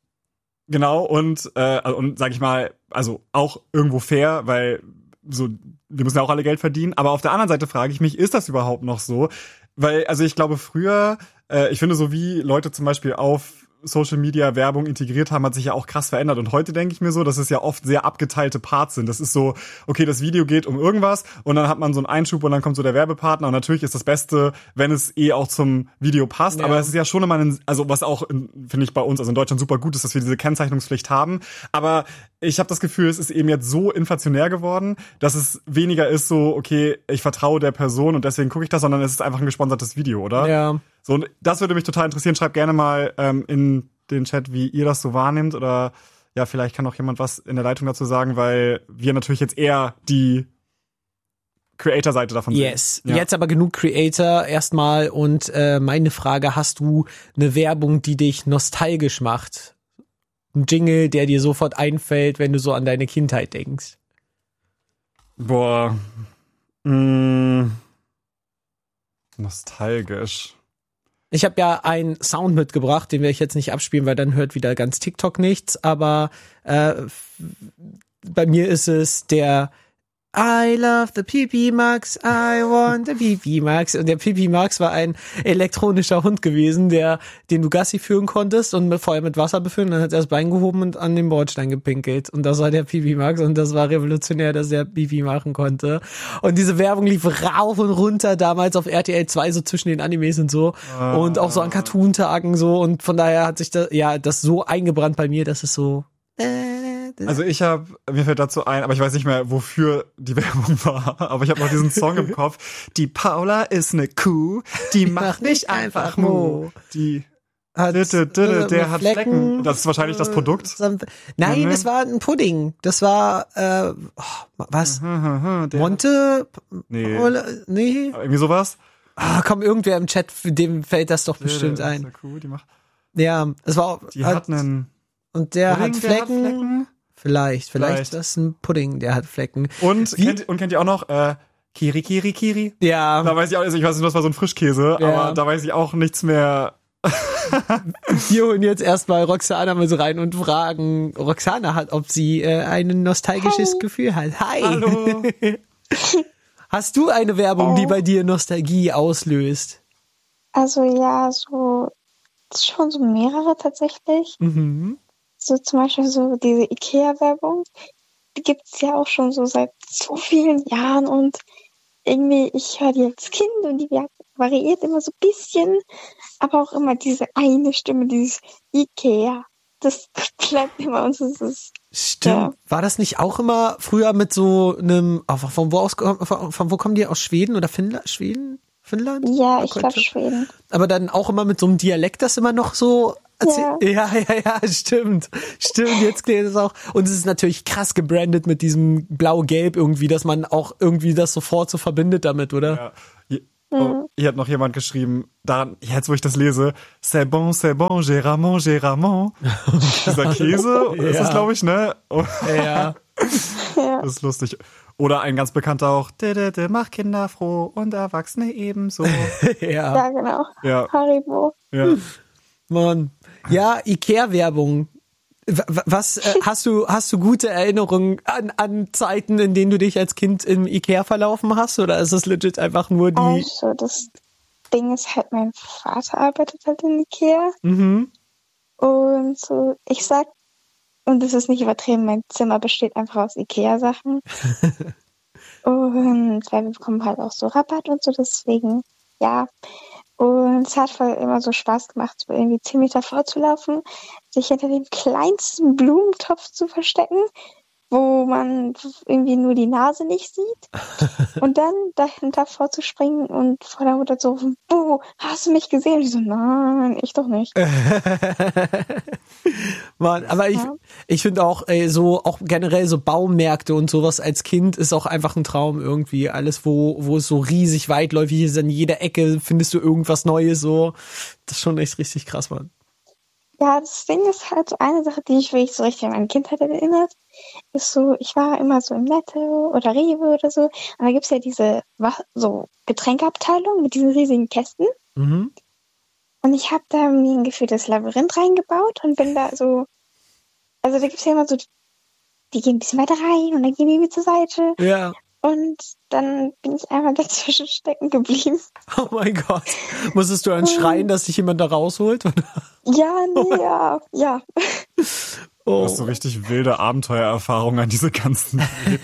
Genau, und, äh, und sag ich mal, also auch irgendwo fair, weil so, wir müssen ja auch alle Geld verdienen. Aber auf der anderen Seite frage ich mich, ist das überhaupt noch so? Weil, also ich glaube früher, äh, ich finde so wie Leute zum Beispiel auf Social Media Werbung integriert haben, hat sich ja auch krass verändert. Und heute denke ich mir so, dass es ja oft sehr abgeteilte Parts sind. Das ist so, okay, das Video geht um irgendwas und dann hat man so einen Einschub und dann kommt so der Werbepartner und natürlich ist das Beste, wenn es eh auch zum Video passt. Ja. Aber es ist ja schon immer ein, also was auch, finde ich, bei uns, also in Deutschland super gut ist, dass wir diese Kennzeichnungspflicht haben. Aber ich habe das Gefühl, es ist eben jetzt so inflationär geworden, dass es weniger ist so, okay, ich vertraue der Person und deswegen gucke ich das, sondern es ist einfach ein gesponsertes Video, oder? Ja. So, und das würde mich total interessieren. Schreibt gerne mal ähm, in den Chat, wie ihr das so wahrnehmt oder ja, vielleicht kann auch jemand was in der Leitung dazu sagen, weil wir natürlich jetzt eher die Creator-Seite davon sehen. Yes. Ja. Jetzt aber genug Creator erstmal und äh, meine Frage, hast du eine Werbung, die dich nostalgisch macht? Ein Jingle, der dir sofort einfällt, wenn du so an deine Kindheit denkst? Boah. Mh, nostalgisch. Ich habe ja einen Sound mitgebracht, den werde ich jetzt nicht abspielen, weil dann hört wieder ganz TikTok nichts, aber äh, f- bei mir ist es der I love the Pipi Max, I want the Pipi Max. Und der Pipi Max war ein elektronischer Hund gewesen, der, den du Gassi führen konntest und mit, vorher mit Wasser befüllen. Dann hat er das Bein gehoben und an den Bordstein gepinkelt. Und das war der Pipi Max und das war revolutionär, dass er Pipi machen konnte. Und diese Werbung lief rauf und runter damals auf R T L zwei, so zwischen den Animes und so. Ah. Und auch so an Cartoon-Tagen so. Und von daher hat sich das, ja, das so eingebrannt bei mir, dass es so... Also ich habe, mir fällt dazu ein, aber ich weiß nicht mehr, wofür die Werbung war, aber ich habe noch diesen Song im Kopf. Die Paula ist eine Kuh, die macht nicht einfach Mo. Die hat, Ditte, ditte, der äh, hat Flecken. Das ist wahrscheinlich das Produkt. Nein, Mhm. das war ein Pudding. Das war, äh, oh, was? Der- Monte? Nee. Oder- Nee. Irgendwie sowas. Ah, komm, irgendwer im Chat, dem fällt das doch bestimmt Der ist ein. eine Kuh, die macht. Ja, es war, Die hat einen und der Pudding, hat der Flecken. hat Flecken. Vielleicht, vielleicht, Vielleicht. ist das ein Pudding, der hat Flecken. Und Wie- kennt, und kennt ihr auch noch äh, Kiri Kiri Kiri? Ja, Da weiß ich auch, also ich weiß nicht, das war so ein Frischkäse, Ja. aber da weiß ich auch nichts mehr. wir holen jetzt erstmal Roxana mit rein und fragen Roxana hat, ob sie äh, ein nostalgisches Hi. Gefühl hat. Hi. Hallo. Hast du eine Werbung, die bei dir Nostalgie auslöst? Also ja, so schon so mehrere tatsächlich. Mhm. So zum Beispiel so diese Ikea-Werbung, die gibt's ja auch schon so seit so vielen Jahren und irgendwie, ich höre die als Kind und die variiert immer so ein bisschen, aber auch immer diese eine Stimme, dieses Ikea. Das bleibt immer und es ist. Stimmt. Ja. War das nicht auch immer früher mit so einem, von wo aus, von, von wo kommen die, aus Schweden oder Finnland? Schweden? Finnland? Ja, ich glaube Schweden. Aber dann auch immer mit so einem Dialekt, das immer noch so Ja. ja, ja, ja, stimmt. Stimmt, jetzt klingt es auch. Und es ist natürlich krass gebrandet mit diesem Blau-Gelb irgendwie, dass man auch irgendwie das sofort so verbindet damit, oder? Ja. Hier, oh, hier hat noch jemand geschrieben, daran, jetzt wo ich das lese, c'est bon, c'est bon, j'ai ramon, j'ai ramon. Dieser Käse, Ja. ist das, glaube ich, ne? Oh. Ja. Ja. Das ist lustig. Oder ein ganz bekannter auch, de, de, de, mach Kinder froh und Erwachsene ebenso. Ja. Ja, genau. Ja. Haribo. Ja. Mann. Ja, Ikea-Werbung. W- Was äh, hast du hast du gute Erinnerungen an, an Zeiten, in denen du dich als Kind im Ikea verlaufen hast, oder ist es legit einfach nur die? Also, das Ding ist halt, mein Vater arbeitet halt in Ikea. Mhm. Und so, ich sag, und das ist nicht übertrieben, mein Zimmer besteht einfach aus Ikea-Sachen. Und weil wir bekommen halt auch so Rabatt und so, deswegen, ja. Und es hat voll immer so Spaß gemacht, so irgendwie zehn Meter vorzulaufen, sich hinter dem kleinsten Blumentopf zu verstecken, wo man irgendwie nur die Nase nicht sieht. Und dann dahinter vorzuspringen und vor der Mutter zu rufen, Buh, hast du mich gesehen? Und ich so, nein, ich doch nicht. Mann, aber ich, Ja. ich finde auch, ey, so, auch generell so Baumärkte und sowas als Kind ist auch einfach ein Traum irgendwie. Alles, wo, wo es so riesig weitläufig ist, an jeder Ecke findest du irgendwas Neues, so. Das ist schon echt richtig krass, Mann. Ja, das Ding ist halt so eine Sache, die mich wirklich so richtig an meine Kindheit erinnert, ist so, ich war immer so im Netto oder Rewe oder so, und da gibt's ja diese Wa- so Getränkeabteilung mit diesen riesigen Kästen, Mhm. und ich habe da mir ein gefühltes Labyrinth reingebaut und bin da so, also da gibt's ja immer so, die, die gehen ein bisschen weiter rein und dann gehen die wieder zur Seite, Ja. und dann bin ich einmal dazwischen stecken geblieben. Oh mein Gott. Musstest du dann schreien, dass dich jemand da rausholt? Oder? Ja, nee, ja, ja. Du Oh. hast so richtig wilde Abenteuererfahrungen an diese ganzen.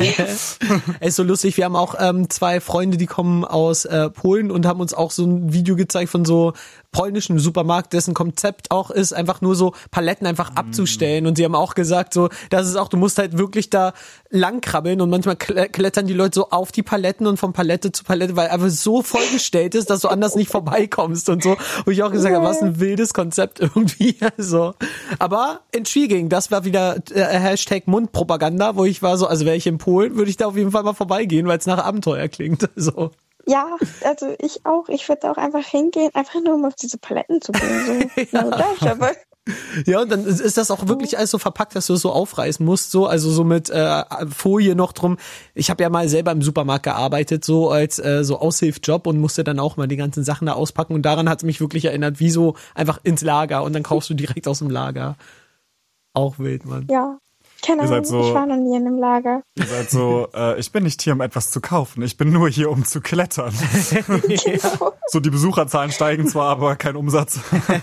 Ey, ist so lustig. Wir haben auch ähm, zwei Freunde, die kommen aus äh, Polen und haben uns auch so ein Video gezeigt von so polnischen Supermarkt, dessen Konzept auch ist, einfach nur so Paletten einfach Mm. abzustellen. Und sie haben auch gesagt, so, das ist auch, du musst halt wirklich da langkrabbeln und manchmal kle- klettern die Leute so auf die Paletten und von Palette zu Palette, weil einfach so vollgestellt ist, dass du anders nicht vorbeikommst und so. Wo ich auch gesagt habe, was ein wildes Konzept irgendwie. Also, aber intriguing, das war wieder äh, Hashtag Mundpropaganda, wo ich war so, also wäre ich in Polen, würde ich da auf jeden Fall mal vorbeigehen, weil es nach Abenteuer klingt. So. Ja, also ich auch. Ich würde auch einfach hingehen, einfach nur um auf diese Paletten zu gehen. So, Ja. no doubt, aber Ja, und dann ist ist das auch wirklich alles so verpackt, dass du es so aufreißen musst, so, also so mit äh, Folie noch drum. Ich habe ja mal selber im Supermarkt gearbeitet, so als äh, so Aushilfsjob, und musste dann auch mal die ganzen Sachen da auspacken, und daran hat es mich wirklich erinnert, wie so einfach ins Lager, und dann kaufst du direkt aus dem Lager. Auch wild, Mann. ja. Keine Ihr Ahnung, seid so- ich war noch nie in einem Lager. Ihr seid so, äh, ich bin nicht hier, um etwas zu kaufen. Ich bin nur hier, um zu klettern. Genau. So, die Besucherzahlen steigen zwar, aber kein Umsatz.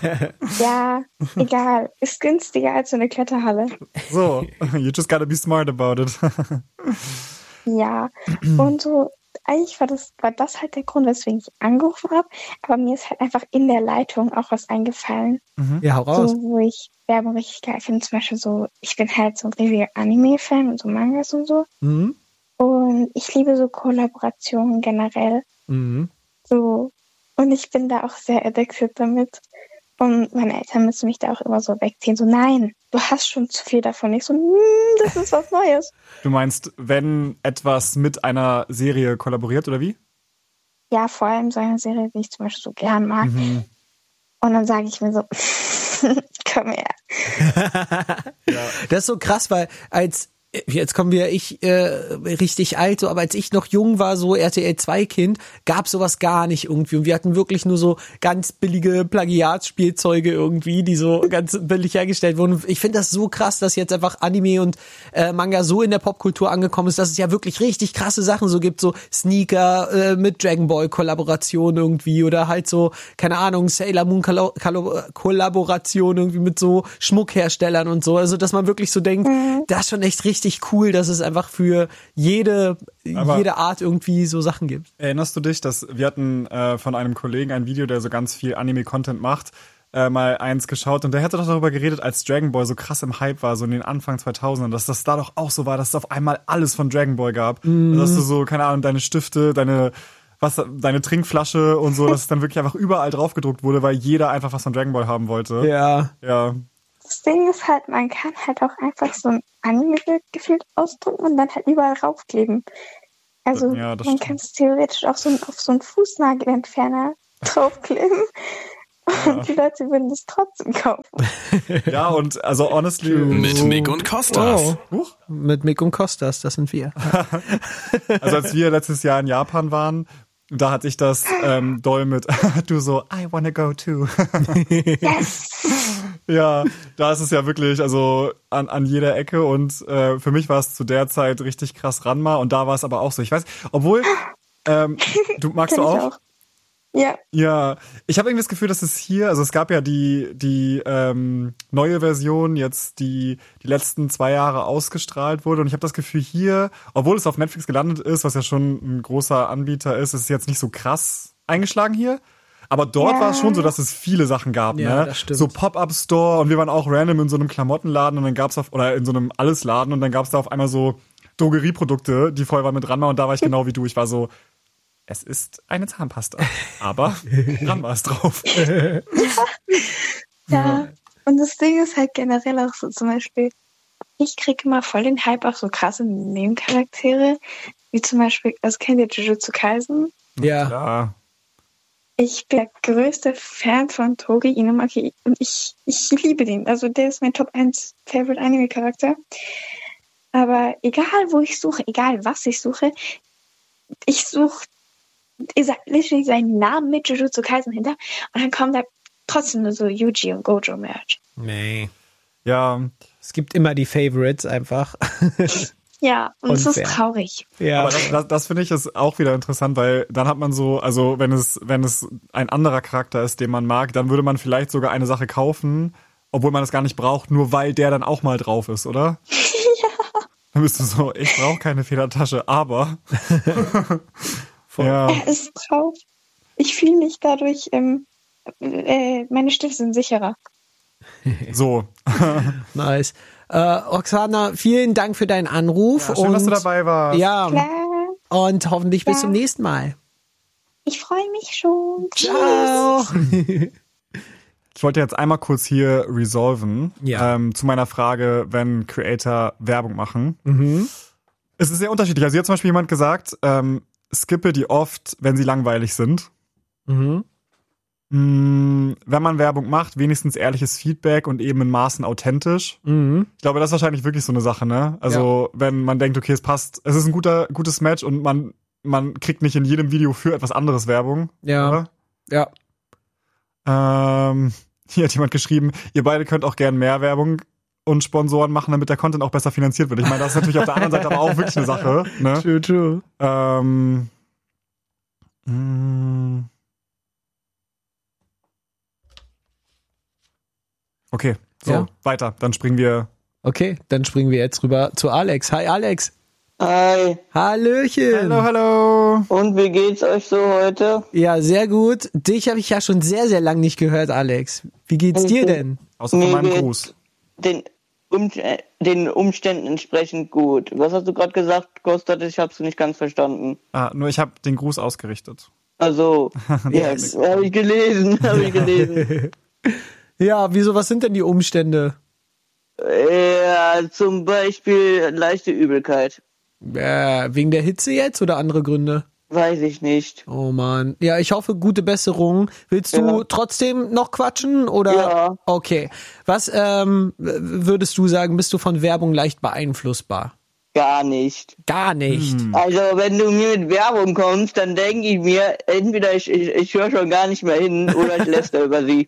Ja, egal. Ist günstiger als so eine Kletterhalle. So, you just gotta be smart about it. Ja. Und so, eigentlich war das, war das halt der Grund, weswegen ich angerufen habe. Aber mir ist halt einfach in der Leitung auch was eingefallen. Ja, hau raus. So, wo ich Werbung richtig geil finde. Zum Beispiel so, ich bin halt so ein riesiger Anime-Fan und so Mangas und so. Mhm. Und ich liebe so Kollaborationen generell. Mhm. So. Und ich bin da auch sehr addicted damit. Und meine Eltern müssen mich da auch immer so wegziehen. So, nein, du hast schon zu viel davon. Ich so, mm, das ist was Neues. Du meinst, wenn etwas mit einer Serie kollaboriert, oder wie? Ja, vor allem so eine Serie, die ich zum Beispiel so gern mag. Mhm. Und dann sage ich mir so, komm her. Das ist so krass, weil als jetzt kommen wir, ich äh, richtig alt, so, aber als ich noch jung war, so R T L zwei Kind, gab sowas gar nicht irgendwie. Und wir hatten wirklich nur so ganz billige Plagiatsspielzeuge irgendwie, die so ganz billig hergestellt wurden. Ich finde das so krass, dass jetzt einfach Anime und äh, Manga so in der Popkultur angekommen ist, dass es ja wirklich richtig krasse Sachen so gibt, so Sneaker äh, mit Dragon Ball Kollaboration irgendwie, oder halt so, keine Ahnung, Sailor Moon Kollo- Kollo- Kollaboration irgendwie mit so Schmuckherstellern und so. Also, dass man wirklich so denkt, das ist schon echt richtig richtig cool, dass es einfach für jede, Aber jede Art irgendwie so Sachen gibt. Erinnerst du dich, dass wir hatten äh, von einem Kollegen ein Video, der so ganz viel Anime-Content macht, äh, mal eins geschaut und der hätte doch darüber geredet, als Dragon Ball so krass im Hype war, so in den Anfang zweitausendern, dass das da doch auch so war, dass es auf einmal alles von Dragon Ball gab. Mhm. Dass du so, keine Ahnung, deine Stifte, deine was, deine Trinkflasche und so, dass es dann wirklich einfach überall drauf gedruckt wurde, weil jeder einfach was von Dragon Ball haben wollte. Ja. Ja. Das Ding ist halt, man kann halt auch einfach so ein Anime-Bild gefühlt ausdrucken und dann halt überall raufkleben. Also Ja, das man stimmt. kann es theoretisch auch so auf so einen Fußnagelentferner draufkleben. Und die Leute würden das trotzdem kaufen. Ja, und also honestly. Mit Mick und Kostas. Oh. Huch. Mit Mick und Kostas, das sind wir. Also als wir letztes Jahr in Japan waren, da hatte ich das ähm, doll mit du so, I wanna go too. Yes! Ja, da ist es ja wirklich, also an, an jeder Ecke und äh, für mich war es zu der Zeit richtig krass Ranma und da war es aber auch so. Ich weiß, obwohl, ähm, du magst Kenn du ich auch? auch. Ja. Ja, ich habe irgendwie das Gefühl, dass es hier, also es gab ja die die ähm, neue Version, jetzt die die letzten zwei Jahre ausgestrahlt wurde und ich habe das Gefühl hier, obwohl es auf Netflix gelandet ist, was ja schon ein großer Anbieter ist, ist es jetzt nicht so krass eingeschlagen hier. Aber dort Ja. war es schon so, dass es viele Sachen gab, Ja, ne? das stimmt. So Pop-Up-Store und wir waren auch random in so einem Klamottenladen und dann gab's auf, oder in so einem Allesladen und dann gab's da auf einmal so Drogerieprodukte, die voll waren mit Ranma und da war ich genau wie du. Ich war so, es ist eine Zahnpasta, aber Ranma ist drauf. Ja. Und das Ding ist halt generell auch so zum Beispiel, ich kriege immer voll den Hype auf so krasse Nebencharaktere, wie zum Beispiel, also kennt ihr Jujutsu Kaisen? Ja. Ja. Ich bin der größte Fan von Togi Inumaki und ich, ich liebe den. Also der ist mein Top eins Favorite Anime-Charakter. Aber egal, wo ich suche, egal was ich suche, ich suche literally seinen Namen mit Jujutsu Kaisen hinter und dann kommen da trotzdem nur so Yuji und Gojo Merch. Nee. Ja, Es gibt immer die Favorites einfach. Ja, und es ist Unfair. traurig. Ja. aber das, das, das finde ich ist auch wieder interessant, weil dann hat man so, also wenn es, wenn es ein anderer Charakter ist, den man mag, dann würde man vielleicht sogar eine Sache kaufen, obwohl man es gar nicht braucht, nur weil der dann auch mal drauf ist, oder? Ja. Dann bist du so, ich brauche keine Federtasche, aber. Ja. Er ist drauf. Ich fühle mich dadurch, ähm, äh, meine Stifte sind sicherer. So. Nice. Äh, Oksana, vielen Dank für deinen Anruf. Ja, schön, und, dass du dabei warst. Ja, Klar, und hoffentlich bis Ja. zum nächsten Mal. ich freue mich schon. Ciao. Ich wollte jetzt einmal kurz hier resolven, Ja. ähm, zu meiner Frage, wenn Creator Werbung machen. Mhm. Es ist sehr unterschiedlich. Also hier hat zum Beispiel jemand gesagt, ähm, skippe die oft, wenn sie langweilig sind. Mhm. Mm, wenn man Werbung macht, wenigstens ehrliches Feedback und eben in Maßen authentisch. Mhm. Ich glaube, das ist wahrscheinlich wirklich so eine Sache, ne? Also, wenn man denkt, okay, es passt, es ist ein guter, gutes Match und man, man kriegt nicht in jedem Video für etwas anderes Werbung. Ja. Oder? Ja. Ähm, hier hat jemand geschrieben, ihr beide könnt auch gern mehr Werbung und Sponsoren machen, damit der Content auch besser finanziert wird. Ich meine, das ist natürlich auf der anderen Seite aber auch wirklich eine Sache, ne? True, true. Ähm, mh. Okay, so, Ja. weiter. Dann springen wir. Okay, dann springen wir jetzt rüber zu Alex. Hi, Alex. Hi, Hallöchen. Hallo, hallo. und wie geht's euch so heute? Ja, sehr gut. Dich habe ich ja schon sehr, sehr lang nicht gehört, Alex. Wie geht's dir denn? Außer von Mir meinem geht's Gruß. Den, um, äh, den Umständen entsprechend gut. Was hast du gerade gesagt, Kostat? Ich hab's nicht ganz verstanden. Ah, nur ich habe den Gruß ausgerichtet. Also, ja, habe ich gelesen, habe ich gelesen. Ja, wieso, was sind denn die Umstände? Ja, zum Beispiel leichte Übelkeit. Äh, wegen der Hitze jetzt oder andere Gründe? Weiß ich nicht. Oh man. Ja, ich hoffe, gute Besserung. Willst du Ja. trotzdem noch quatschen oder? Ja. Okay. Was ähm, w- würdest du sagen, bist du von Werbung leicht beeinflussbar? Gar nicht. Gar nicht. Also, wenn du mir mit Werbung kommst, dann denke ich mir, entweder ich, ich, ich höre schon gar nicht mehr hin oder ich läster über sie.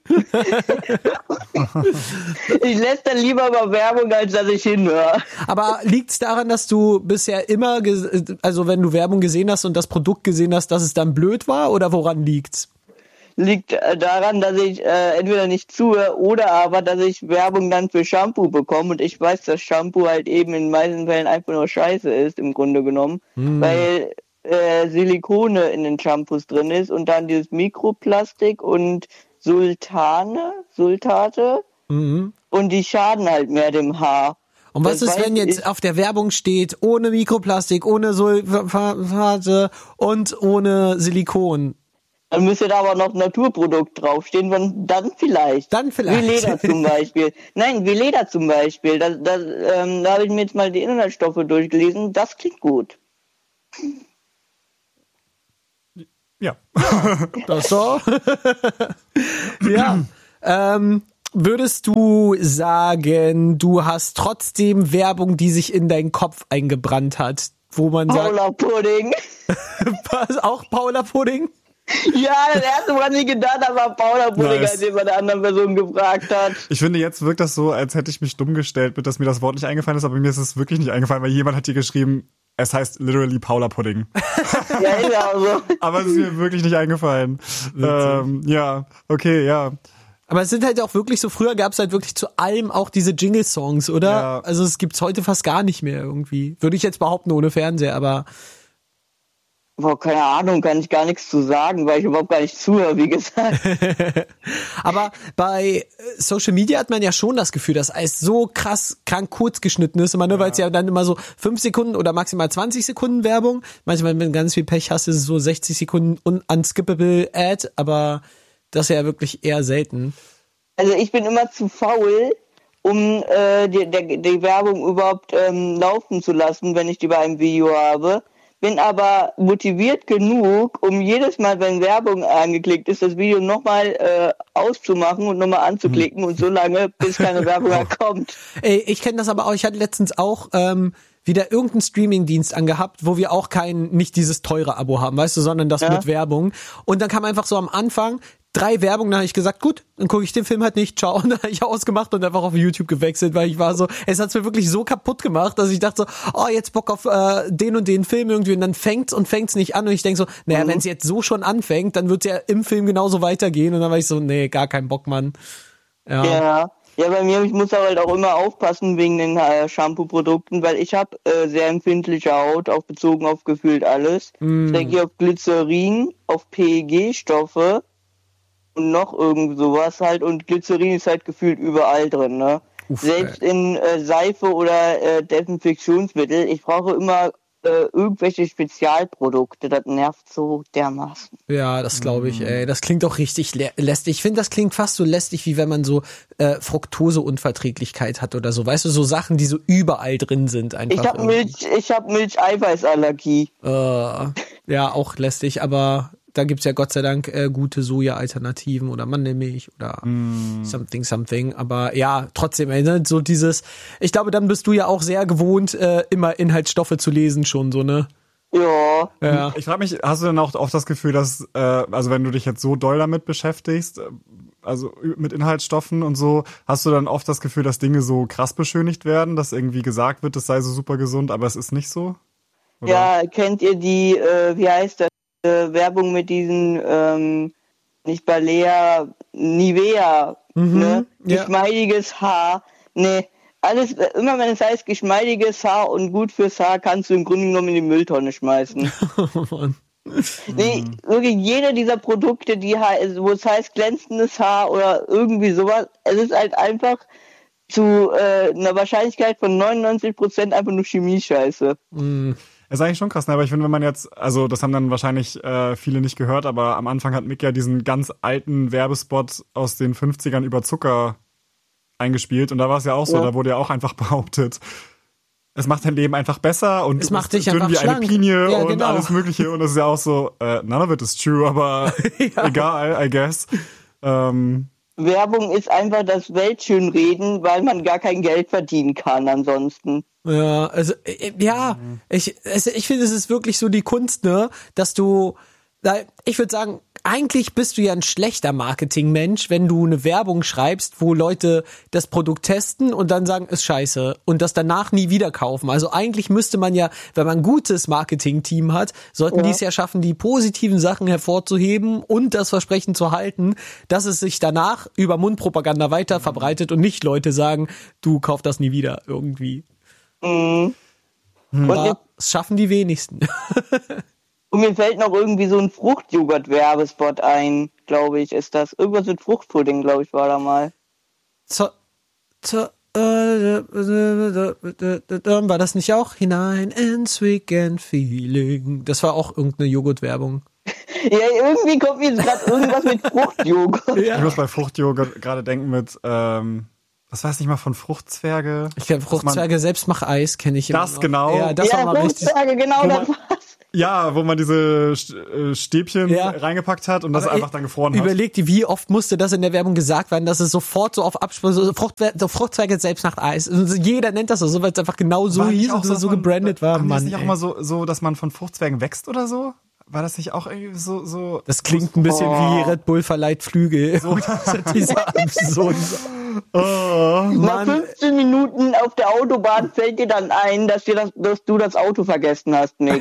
Ich läster lieber über Werbung, als dass ich hinhöre. Aber liegt's daran, dass du bisher immer, ges- also wenn du Werbung gesehen hast und das Produkt gesehen hast, dass es dann blöd war oder woran liegt's? liegt äh, daran, dass ich äh, entweder nicht zuhöre oder aber, dass ich Werbung dann für Shampoo bekomme und ich weiß, dass Shampoo halt eben in den meisten Fällen einfach nur Scheiße ist, im Grunde genommen, hm. weil äh, Silikone in den Shampoos drin ist und dann dieses Mikroplastik und Sultane, Sultate mhm. und die schaden halt mehr dem Haar. Und was das ist, wenn jetzt auf der Werbung steht, ohne Mikroplastik, ohne Sulfate und ohne Silikon? Dann müsste da aber noch Naturprodukt draufstehen, dann vielleicht. Dann vielleicht. Wie Leder zum Beispiel. Nein, wie Leder zum Beispiel. Das, das, ähm, da habe ich mir jetzt mal die Inhaltsstoffe durchgelesen. Das klingt gut. Ja. Das so. Ja. Ähm, würdest du sagen, du hast trotzdem Werbung, die sich in deinen Kopf eingebrannt hat, wo man sagt... Paula Pudding. Was, auch Paula Pudding? Ja, das erste, woran ich gedacht habe, war Paula Pudding, nice. Als ich bei der anderen Person gefragt hat. Ich finde, jetzt wirkt das so, als hätte ich mich dumm gestellt, mit dass mir das Wort nicht eingefallen ist, aber mir ist es wirklich nicht eingefallen, weil jemand hat hier geschrieben, es heißt literally Paula Pudding. Ja, ist auch so. Aber es ist mir wirklich nicht eingefallen. Ähm, ja, okay, ja. Aber es sind halt auch wirklich so, früher gab es halt wirklich zu allem auch diese Jingle-Songs, oder? Ja. Also es gibt's heute fast gar nicht mehr irgendwie. Würde ich jetzt behaupten, ohne Fernseher, aber... Boah, keine Ahnung, kann ich gar nichts zu sagen, weil ich überhaupt gar nicht zuhöre, wie gesagt. Aber bei Social Media hat man ja schon das Gefühl, dass alles so krass krank kurz geschnitten ist, immer, ne, ja. Weil es ja dann immer so fünf Sekunden oder maximal zwanzig Sekunden Werbung. Manchmal, wenn du ganz viel Pech hast, ist es so sechzig Sekunden unskippable Ad, aber das ist ja wirklich eher selten. Also ich bin immer zu faul, um äh, die, die, die Werbung überhaupt ähm, laufen zu lassen, wenn ich die bei einem Video habe. Bin aber motiviert genug, um jedes Mal, wenn Werbung angeklickt ist, das Video nochmal äh, auszumachen und nochmal anzuklicken hm. und so lange, bis keine Werbung mehr kommt. Ey, ich kenne das aber auch, ich hatte letztens auch ähm, wieder irgendeinen Streaming-Dienst angehabt, wo wir auch kein, nicht dieses teure Abo haben, weißt du, sondern das ja. mit Werbung. Und dann kam einfach so am Anfang drei Werbungen, da habe ich gesagt, gut, dann gucke ich den Film halt nicht, ciao. Und dann habe ich ausgemacht und einfach auf YouTube gewechselt, weil ich war so, es hat's mir wirklich so kaputt gemacht, dass ich dachte so, oh, jetzt Bock auf äh, den und den Film irgendwie und dann fängt's und fängt's nicht an und ich denke so, naja, mhm. wenn es jetzt so schon anfängt, dann wird's ja im Film genauso weitergehen und dann war ich so, nee, gar kein Bock, Mann. Ja. Ja. Ja, bei mir, ich muss halt auch immer aufpassen wegen den äh, Shampoo-Produkten, weil ich habe äh, sehr empfindliche Haut, auch bezogen auf gefühlt alles. Mm. Ich denke auf Glycerin, auf P E G-Stoffe und noch irgend sowas halt. Und Glycerin ist halt gefühlt überall drin, ne? Uff, Selbst ey. in äh, Seife oder äh, Desinfektionsmittel. Ich brauche immer äh, irgendwelche Spezialprodukte. Das nervt so dermaßen. Ja, das glaube ich, ey. Das klingt doch richtig lä- lästig. Ich finde, das klingt fast so lästig, wie wenn man so äh, Fructoseunverträglichkeit hat oder so. Weißt du, so Sachen, die so überall drin sind. Einfach ich habe Milch, ich habe Milcheiweißallergie. Äh, ja, auch lästig, aber da gibt's ja Gott sei Dank äh, gute Soja-Alternativen oder Mandelmilch oder mm. something, something. Aber ja, trotzdem, ey, ne, so dieses, ich glaube, dann bist du ja auch sehr gewohnt, äh, immer Inhaltsstoffe zu lesen schon, so, ne? Ja. ja. Ich frage mich, hast du denn auch oft das Gefühl, dass, äh, also wenn du dich jetzt so doll damit beschäftigst, also mit Inhaltsstoffen und so, hast du dann oft das Gefühl, dass Dinge so krass beschönigt werden, dass irgendwie gesagt wird, es sei so super gesund, aber es ist nicht so? Oder? Ja, kennt ihr die, äh, wie heißt das? Werbung mit diesen, ähm, nicht Balea, Nivea, mhm, ne? Ja. Geschmeidiges Haar, ne, alles, immer wenn es heißt geschmeidiges Haar und gut fürs Haar, kannst du im Grunde genommen in die Mülltonne schmeißen. Nee, wirklich jede dieser Produkte, die wo es heißt glänzendes Haar oder irgendwie sowas, es ist halt einfach zu äh, einer Wahrscheinlichkeit von neunundneunzig Prozent einfach nur Chemie-Scheiße. Mhm. Ist eigentlich schon krass, ne? Aber ich finde, wenn man jetzt, also das haben dann wahrscheinlich äh, viele nicht gehört, aber am Anfang hat Mick ja diesen ganz alten Werbespot aus den fünfzigern über Zucker eingespielt und da war es ja auch so, ja. Da wurde ja auch einfach behauptet, es macht dein Leben einfach besser und es macht dich dünn einfach wie schlank. Eine Pinie ja, und genau. alles mögliche und das ist ja auch so, äh, none of it is true, aber ja. Egal, I guess. Ähm, Werbung ist einfach das Weltschönreden, weil man gar kein Geld verdienen kann ansonsten. Ja, also ja, ich also ich finde, es ist wirklich so die Kunst, ne, dass du, ich würde sagen, eigentlich bist du ja ein schlechter Marketingmensch, wenn du eine Werbung schreibst, wo Leute das Produkt testen und dann sagen, ist scheiße und das danach nie wieder kaufen. Also eigentlich müsste man ja, wenn man ein gutes Marketing-Team hat, sollten Ja. die es ja schaffen, die positiven Sachen hervorzuheben und das Versprechen zu halten, dass es sich danach über Mundpropaganda weiter verbreitet und nicht Leute sagen, du kauf das nie wieder irgendwie. Mhm. Und, Aber jetzt, das schaffen die wenigsten. und mir fällt noch irgendwie so ein Fruchtjoghurt-Werbespot ein, glaube ich, ist das. Irgendwas mit Fruchtpudding, glaube ich, war da mal. Zo, zo, äh, war das nicht auch? Hinein ins Weekend Feeling. Das war auch irgendeine Joghurt-Werbung. Ja, irgendwie kommt mir jetzt gerade irgendwas mit Fruchtjoghurt. Ich muss bei Fruchtjoghurt gerade denken mit, ähm, was weiß ich mal von Fruchtzwerge. Ich kenne Fruchtzwerge, Selbstmach-Eis kenne ich immer Das noch. genau. Ja, das ja, war mal richtig. Fruchtzwerge, genau Wo das man- war's. Ja, wo man diese St- äh, Stäbchen Ja. reingepackt hat und das Aber einfach ich- dann gefroren hat. Überleg dir, wie oft musste das in der Werbung gesagt werden, dass es sofort so auf Abspruch, so Fruchtwer- so Fruchtzwerge Selbstmacht-Eis. Und jeder nennt das so, weil es einfach genau so War nicht hieß auch und so, so von- gebrandet war. Haben die das Mann, nicht auch ey. immer so, so, dass man von Fruchtzwergen wächst oder so? War das nicht auch irgendwie so, so? Das klingt ein bisschen Oh. wie Red Bull verleiht Flügel. So. Dieser absurd. Oh. Nach fünfzehn Minuten auf der Autobahn fällt dir dann ein, dass, dir das, dass du das Auto vergessen hast, Nick.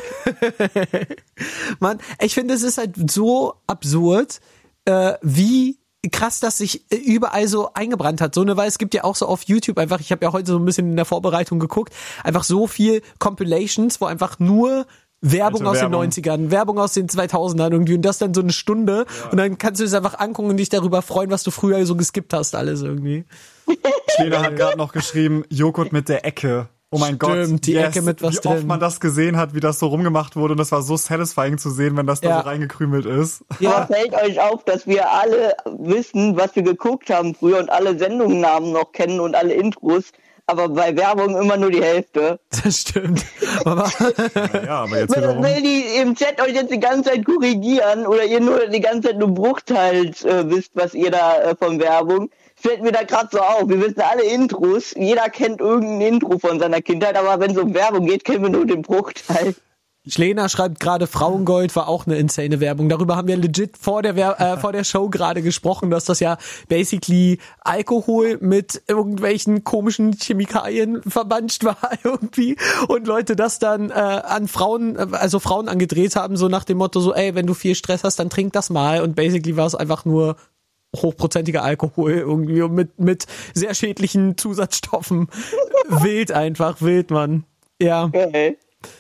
Mann, ich finde, es ist halt so absurd, äh, wie krass das sich äh, überall so eingebrannt hat. So, ne, weil es gibt ja auch so auf YouTube einfach, ich habe ja heute so ein bisschen in der Vorbereitung geguckt, einfach so viel Compilations, wo einfach nur Werbung Alte aus Werbung. den neunzigern, Werbung aus den zweitausendern irgendwie und das dann so eine Stunde und dann kannst du es einfach angucken und dich darüber freuen, was du früher so geskippt hast, alles irgendwie. Lena hat gerade noch geschrieben, Joghurt mit der Ecke. Oh mein Gott. Stimmt, die Ecke mit was Wie oft drin. man das gesehen hat, wie das so rumgemacht wurde und das war so satisfying zu sehen, wenn das da Ja. so reingekrümelt ist. Ja, Aber fällt euch auf, dass wir alle wissen, was wir geguckt haben früher und alle Sendungsnamen noch kennen und alle Intros, aber bei Werbung immer nur die Hälfte. das stimmt. Aber Ja, aber jetzt Weil, wiederum. weil die im Chat euch jetzt die ganze Zeit korrigieren oder ihr nur die ganze Zeit nur Bruchteil äh, wisst, was ihr da äh, von Werbung, fällt mir da gerade so auf. Wir wissen alle Intros, jeder kennt irgendein Intro von seiner Kindheit, aber wenn es um Werbung geht, kennen wir nur den Bruchteil. Schlena schreibt gerade, Frauengold war auch eine insane Werbung. Darüber haben wir legit vor der Wer- äh, vor der Show gerade gesprochen, dass das ja basically Alkohol mit irgendwelchen komischen Chemikalien verbanscht war irgendwie und Leute das dann äh, an Frauen, äh, also Frauen angedreht haben, so nach dem Motto so, ey, wenn du viel Stress hast, dann trink das mal und basically war es einfach nur hochprozentiger Alkohol irgendwie und mit mit sehr schädlichen Zusatzstoffen. Wild einfach, wild, Mann. Ja. Okay.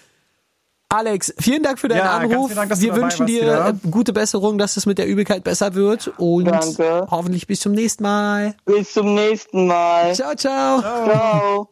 Alex, vielen Dank für deinen Ja, ganz Anruf. vielen Dank, dass du Wir dabei wünschen warst dir wieder. äh, gute Besserung, dass es mit der Übelkeit besser wird und Danke. hoffentlich bis zum nächsten Mal. Bis zum nächsten Mal. Ciao, ciao. Ciao.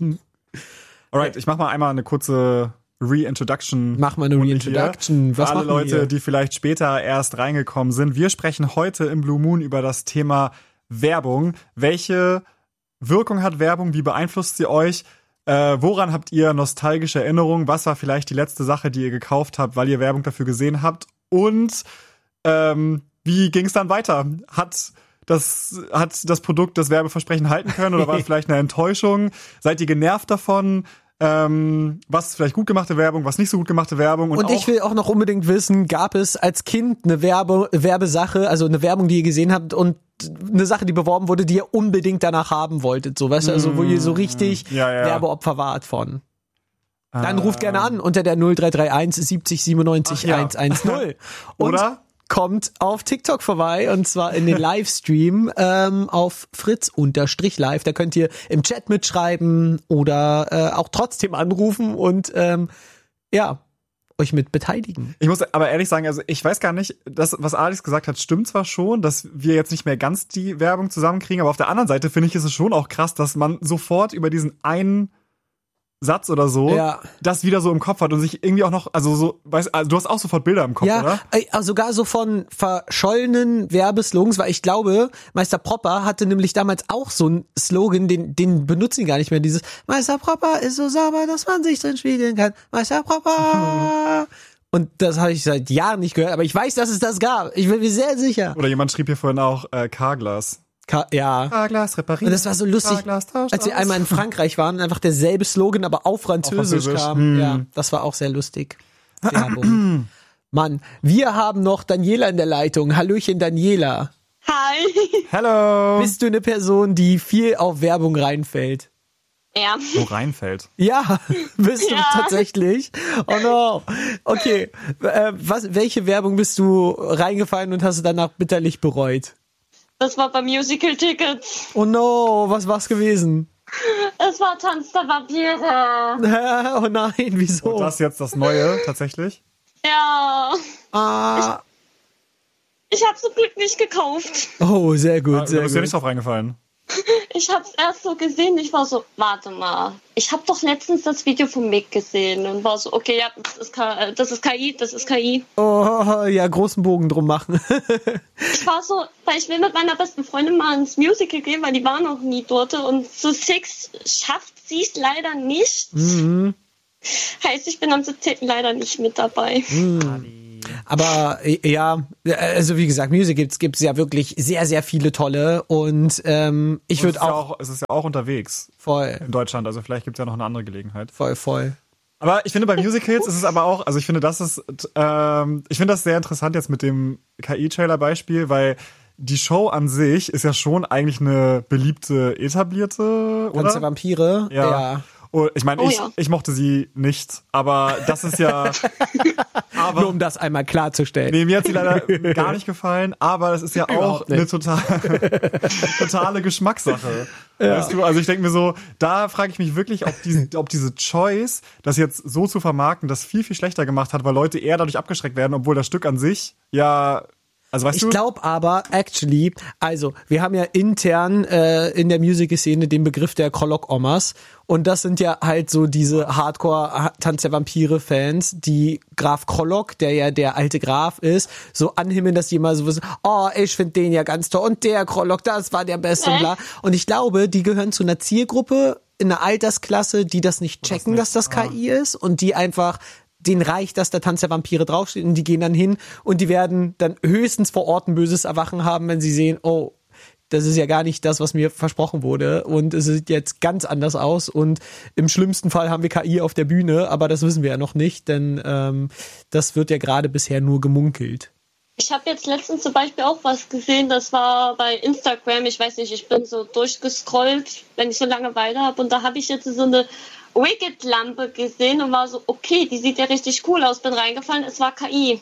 Alright, ich mach mal einmal eine kurze Reintroduction. Mach mal eine Runde Reintroduction. hier. Was Für alle machen wir Leute, hier? die vielleicht später erst reingekommen sind. Wir sprechen heute im Blue Moon über das Thema Werbung. Welche Wirkung hat Werbung? Wie beeinflusst sie euch? Äh, woran habt ihr nostalgische Erinnerungen? Was war vielleicht die letzte Sache, die ihr gekauft habt, weil ihr Werbung dafür gesehen habt? Und ähm, wie ging es dann weiter? Hat das, hat das Produkt das Werbeversprechen halten können oder war es vielleicht eine Enttäuschung? Seid ihr genervt davon? Ähm, was ist vielleicht gut gemachte Werbung, was nicht so gut gemachte Werbung? Und, Und auch, ich will auch noch unbedingt wissen, gab es als Kind eine Werbe, Werbesache, also eine Werbung, die ihr gesehen habt und eine Sache, die beworben wurde, die ihr unbedingt danach haben wolltet, so, weißt du, also wo ihr so richtig Ja, ja. Werbeopfer wart von. Dann äh, ruft gerne an unter der null drei drei eins siebzig siebenundneunzig Ach ja. hundertzehn. Und Oder? kommt auf TikTok vorbei und zwar in den Livestream ähm, auf Fritz unterstrich live. Da könnt ihr im Chat mitschreiben oder äh, auch trotzdem anrufen und ähm, ja, euch mit beteiligen. Ich muss aber ehrlich sagen, also ich weiß gar nicht, das, was Alex gesagt hat, stimmt zwar schon, dass wir jetzt nicht mehr ganz die Werbung zusammenkriegen, aber auf der anderen Seite finde ich, ist es schon auch krass, dass man sofort über diesen einen Satz oder so Ja. das wieder so im Kopf hat und sich irgendwie auch noch, also so, weißt, also du hast auch sofort Bilder im Kopf, Ja, oder? äh, also sogar so von verschollenen Werbeslogans, weil ich glaube, Meister Propper hatte nämlich damals auch so einen Slogan, den, den benutzen die gar nicht mehr, dieses Meister Propper ist so sauber, dass man sich drin spiegeln kann. Meister Propper. Und das habe ich seit Jahren nicht gehört, aber ich weiß, dass es das gab. Ich bin mir sehr sicher. Oder jemand schrieb hier vorhin auch äh, Carglass. Ka- ja. Carglass reparieren. Und das war so lustig, Carglass tauscht als wir aus. einmal in Frankreich waren, einfach derselbe Slogan, aber auf Französisch, Auf Französisch. kam. Hm. Ja, das war auch sehr lustig. Werbung. Mann, wir haben noch Daniela in der Leitung. Hallöchen, Daniela. Hi. Hello. Bist du eine Person, die viel auf Werbung reinfällt? Ja. Wo reinfällt? Ja, bist du Ja. tatsächlich? Oh no. Okay, äh, was, welche Werbung bist du reingefallen und hast du danach bitterlich bereut? Das war bei Musical Tickets. Oh no, was war's gewesen? Es war Tanz der Vampire. Oh nein, wieso? Und das jetzt das Neue, tatsächlich? Ja. Ah, Ich hab's zum Glück nicht gekauft. oh, sehr gut, Ah, da sehr bist du ja nicht gut. drauf reingefallen. Ich hab's erst so gesehen. Ich war so, warte mal. Ich hab doch letztens das Video von Mick gesehen und war so, okay, ja, das ist, K- das ist K I, das ist K I. Oh, ja, großen Bogen drum machen. Ich war so, weil ich will mit meiner besten Freundin mal ins Musical gehen, weil die war noch nie dort und zu Six schafft sie es leider nicht. Mhm. Heißt, ich bin am siebzehnten leider nicht mit dabei. Aber äh, ja, also wie gesagt, Musicals gibt's ja wirklich sehr, sehr viele tolle und ähm, ich Und es würde ist ja auch, auch, es ist ja auch unterwegs voll, in Deutschland, also vielleicht gibt's ja noch eine andere Gelegenheit. voll, voll. Aber ich finde, bei Musicals ist es aber auch, also ich finde, das ist, ähm, ich finde das sehr interessant jetzt mit dem K I-Trailer-Beispiel, weil die Show an sich ist ja schon eigentlich eine beliebte, etablierte, Tanz der oder? Vampire, Ja. ja. Oh, ich meine, Oh ich, ja. ich mochte sie nicht, aber das ist ja, aber Nur um das einmal klarzustellen. nee, mir hat sie leider gar nicht gefallen, aber das ist ja auch Überhaupt nicht. eine total, totale Geschmackssache. Weißt du, also ich denke mir so, da frage ich mich wirklich, ob diese, ob diese Choice, das jetzt so zu vermarkten, das viel, viel schlechter gemacht hat, weil Leute eher dadurch abgeschreckt werden, obwohl das Stück an sich ja, also weißt Ich du, glaube aber, actually, also wir haben ja intern äh, in der Musical-Szene den Begriff der Krolok-Omas und das sind ja halt so diese Hardcore-Tanz der Vampire-Fans, die Graf Krolok, der ja der alte Graf ist, so anhimmeln, dass die immer so wissen, oh, ich finde den ja ganz toll und der Krolok, das war der Beste und bla. Und ich glaube, die gehören zu einer Zielgruppe in einer Altersklasse, die das nicht checken, nicht, dass das K I ist und die einfach denen reicht, dass der Tanz der Vampire draufsteht und die gehen dann hin und die werden dann höchstens vor Ort ein böses Erwachen haben, wenn sie sehen, oh, das ist ja gar nicht das, was mir versprochen wurde und es sieht jetzt ganz anders aus und im schlimmsten Fall haben wir K I auf der Bühne, aber das wissen wir ja noch nicht, denn ähm, das wird ja gerade bisher nur gemunkelt. Ich habe jetzt letztens zum Beispiel auch was gesehen, das war bei Instagram, ich weiß nicht, ich bin so durchgescrollt, wenn ich so Langeweile habe und da habe ich jetzt so eine Wicked-Lampe gesehen und war so, okay, die sieht ja richtig cool aus, bin reingefallen, es war K I.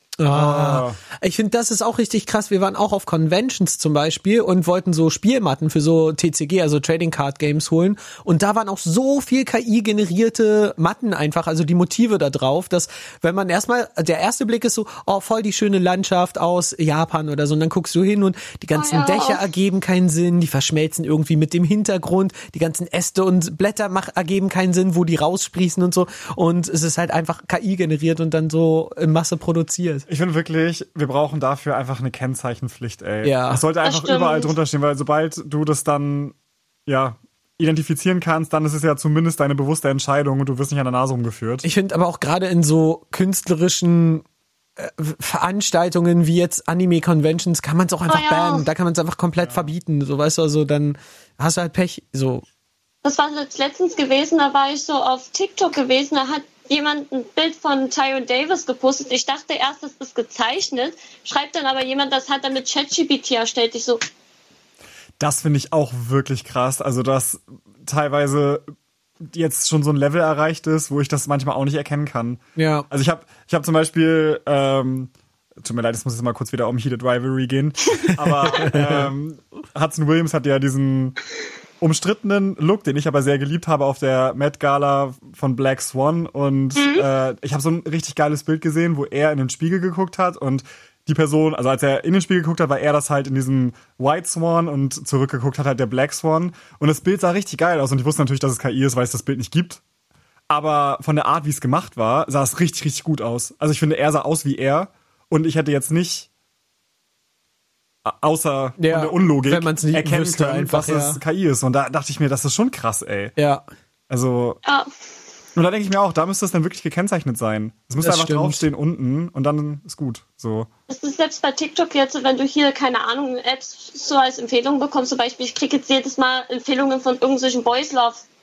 Ah, ich finde, das ist auch richtig krass. Wir waren auch auf Conventions zum Beispiel und wollten so Spielmatten für so T C G, also Trading Card Games holen. Und da waren auch so viel K I-generierte Matten einfach, also die Motive da drauf, dass wenn man erstmal, der erste Blick ist so, oh, voll die schöne Landschaft aus Japan oder so. Und dann guckst du hin und die ganzen Oh ja. Dächer ergeben keinen Sinn, die verschmelzen irgendwie mit dem Hintergrund, die ganzen Äste und Blätter mach, ergeben keinen Sinn, wo die raussprießen und so. Und es ist halt einfach K I generiert und dann so in Masse produziert. ich finde wirklich, wir brauchen dafür einfach eine Kennzeichenpflicht, ey. Ja. Es sollte Das einfach stimmt. überall drunter stehen, weil sobald du das dann, ja, identifizieren kannst, dann ist es ja zumindest deine bewusste Entscheidung und du wirst nicht an der Nase rumgeführt. Ich finde aber auch gerade in so künstlerischen äh, Veranstaltungen wie jetzt Anime-Conventions kann man es auch einfach Oh ja. bannen. Da kann man es einfach komplett verbieten. So, weißt du, also dann hast du halt Pech. So. Das war jetzt letztens gewesen, da war ich so auf TikTok gewesen, da hat jemand ein Bild von Tyron Davis gepostet. Ich dachte erst, das ist gezeichnet, schreibt dann aber jemand, das hat er mit ChatGPT erstellt. Ich so, Das finde ich auch wirklich krass. Also, dass teilweise jetzt schon so ein Level erreicht ist, wo ich das manchmal auch nicht erkennen kann. Ja. Also ich habe ich hab zum Beispiel, ähm, tut mir leid, es muss jetzt mal kurz wieder um Heated Rivalry gehen, aber ähm, Hudson Williams hat ja diesen umstrittenen Look, den ich aber sehr geliebt habe auf der Met Gala von Black Swan und mhm. äh, ich habe so ein richtig geiles Bild gesehen, wo er in den Spiegel geguckt hat und die Person, also als er in den Spiegel geguckt hat, war er das halt in diesem White Swan und zurückgeguckt hat halt der Black Swan und das Bild sah richtig geil aus und ich wusste natürlich, dass es K I ist, weil es das Bild nicht gibt, aber von der Art, wie es gemacht war, sah es richtig, richtig gut aus. Also ich finde, er sah aus wie er und ich hätte jetzt nicht außer ja, von der Unlogik wenn man's nicht erkennen wüsste, können, einfach, dass es ja. K I ist. Und da dachte ich mir, das ist schon krass, ey. Ja. Also, ja. und da denke ich mir auch, da müsste es dann wirklich gekennzeichnet sein. Es müsste Das einfach stimmt. draufstehen unten und dann ist gut. So. Das ist selbst bei TikTok jetzt, wenn du hier, keine Ahnung, Apps so als Empfehlung bekommst, zum Beispiel, ich kriege jetzt jedes Mal Empfehlungen von irgendwelchen Boys Love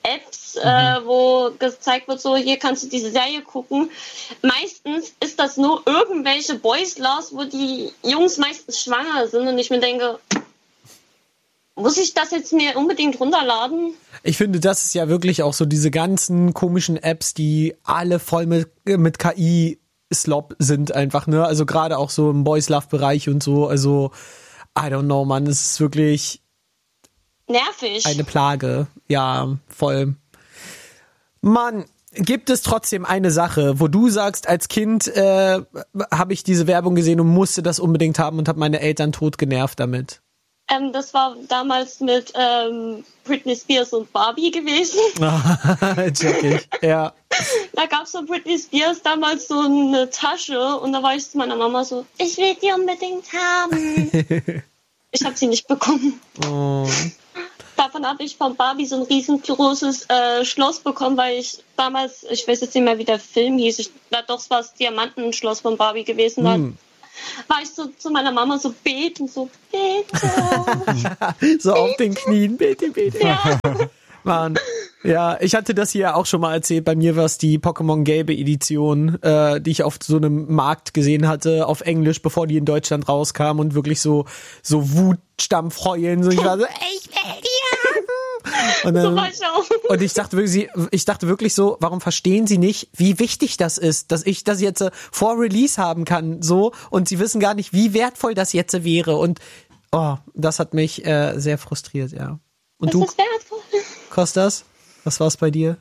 Apps, mhm. äh, wo gezeigt wird, so hier kannst du diese Serie gucken. Meistens ist das nur irgendwelche Boys Loves, wo die Jungs meistens schwanger sind und ich mir denke, muss ich das jetzt mir unbedingt runterladen? Ich finde, das ist ja wirklich auch so diese ganzen komischen Apps, die alle voll mit, mit K I-Slop sind einfach, ne? Also gerade auch so im Boys Love-Bereich und so, also I don't know, Mann, es ist wirklich nervig. Eine Plage, ja, voll. Mann, gibt es trotzdem eine Sache, wo du sagst, als Kind äh, habe ich diese Werbung gesehen und musste das unbedingt haben und habe meine Eltern tot genervt damit? Ähm, das war damals mit ähm, Britney Spears und Barbie gewesen. Check ich, ja. Da gab es von Britney Spears damals so eine Tasche und da war ich zu meiner Mama so, ich will die unbedingt haben. Ich habe sie nicht bekommen. Oh. Davon habe ich von Barbie so ein riesengroßes äh, Schloss bekommen, weil ich damals, ich weiß jetzt nicht mehr, wie der Film hieß, ich, na doch, es war das Diamantenschloss von Barbie gewesen. Dann hm. war ich so zu meiner Mama so beten, so bitte. So auf den Knien, bitte, bitte. Ja. Mann. Ja, ich hatte das hier auch schon mal erzählt. Bei mir war es die Pokémon Gelbe Edition, äh, die ich auf so einem Markt gesehen hatte, auf Englisch, bevor die in Deutschland rauskam und wirklich so so Wutstampf heulen. So, ich war so, ich will die haben. Und, dann, so war ich auch. Und ich dachte wirklich, ich dachte wirklich so, warum verstehen sie nicht, wie wichtig das ist, dass ich das jetzt vor Release haben kann, so, und sie wissen gar nicht, wie wertvoll das jetzt wäre. Und oh, das hat mich äh, sehr frustriert, ja. Und das du, ist wertvoll. Kostas? Was war's bei dir?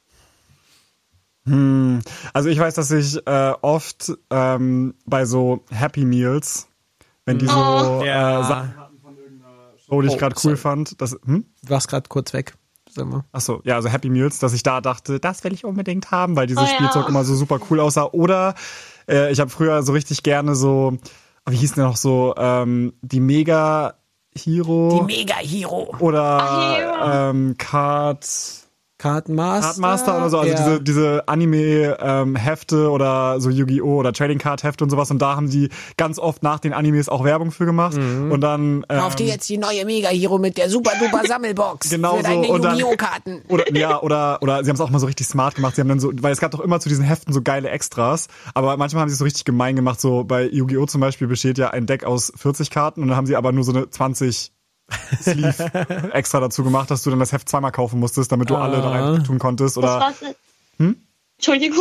Hm, also ich weiß, dass ich äh, oft ähm, bei so Happy Meals, wenn die so oh. äh, ja. Sachen hatten von irgendeiner Show, die ich Oh, gerade cool sorry. fand. Das, hm? Du warst gerade kurz weg. Sag mal. Achso, ja, also Happy Meals, dass ich da dachte, das will ich unbedingt haben, weil dieses oh, Spielzeug ja. immer so super cool aussah. Oder äh, ich habe früher so richtig gerne so, wie hieß denn noch so, ähm, die Mega Hero. Die Mega Hero. Oder Ach, ähm, Card... Cardmaster. Cardmaster oder so, also ja. diese, diese Anime-Hefte ähm, oder so Yu-Gi-Oh! Oder Trading Card-Hefte und sowas. Und da haben die ganz oft nach den Animes auch Werbung für gemacht. Mhm. Und dann ähm, Kauf dir jetzt die neue Mega Hero mit der super duper Sammelbox. Genau für deine so. Und dann, Yu-Gi-Oh! Karten. Oder, ja, oder, oder sie haben es auch mal so richtig smart gemacht. Sie haben dann so, weil es gab doch immer zu diesen Heften so geile Extras. Aber manchmal haben sie es so richtig gemein gemacht. So bei Yu-Gi-Oh! Zum Beispiel besteht ja ein Deck aus vierzig Karten und dann haben sie aber nur so eine zwanzig Sleeve extra dazu gemacht, dass du dann das Heft zweimal kaufen musstest, damit du ah. alle da rein tun konntest. Oder, das war's. Hm? Entschuldigung.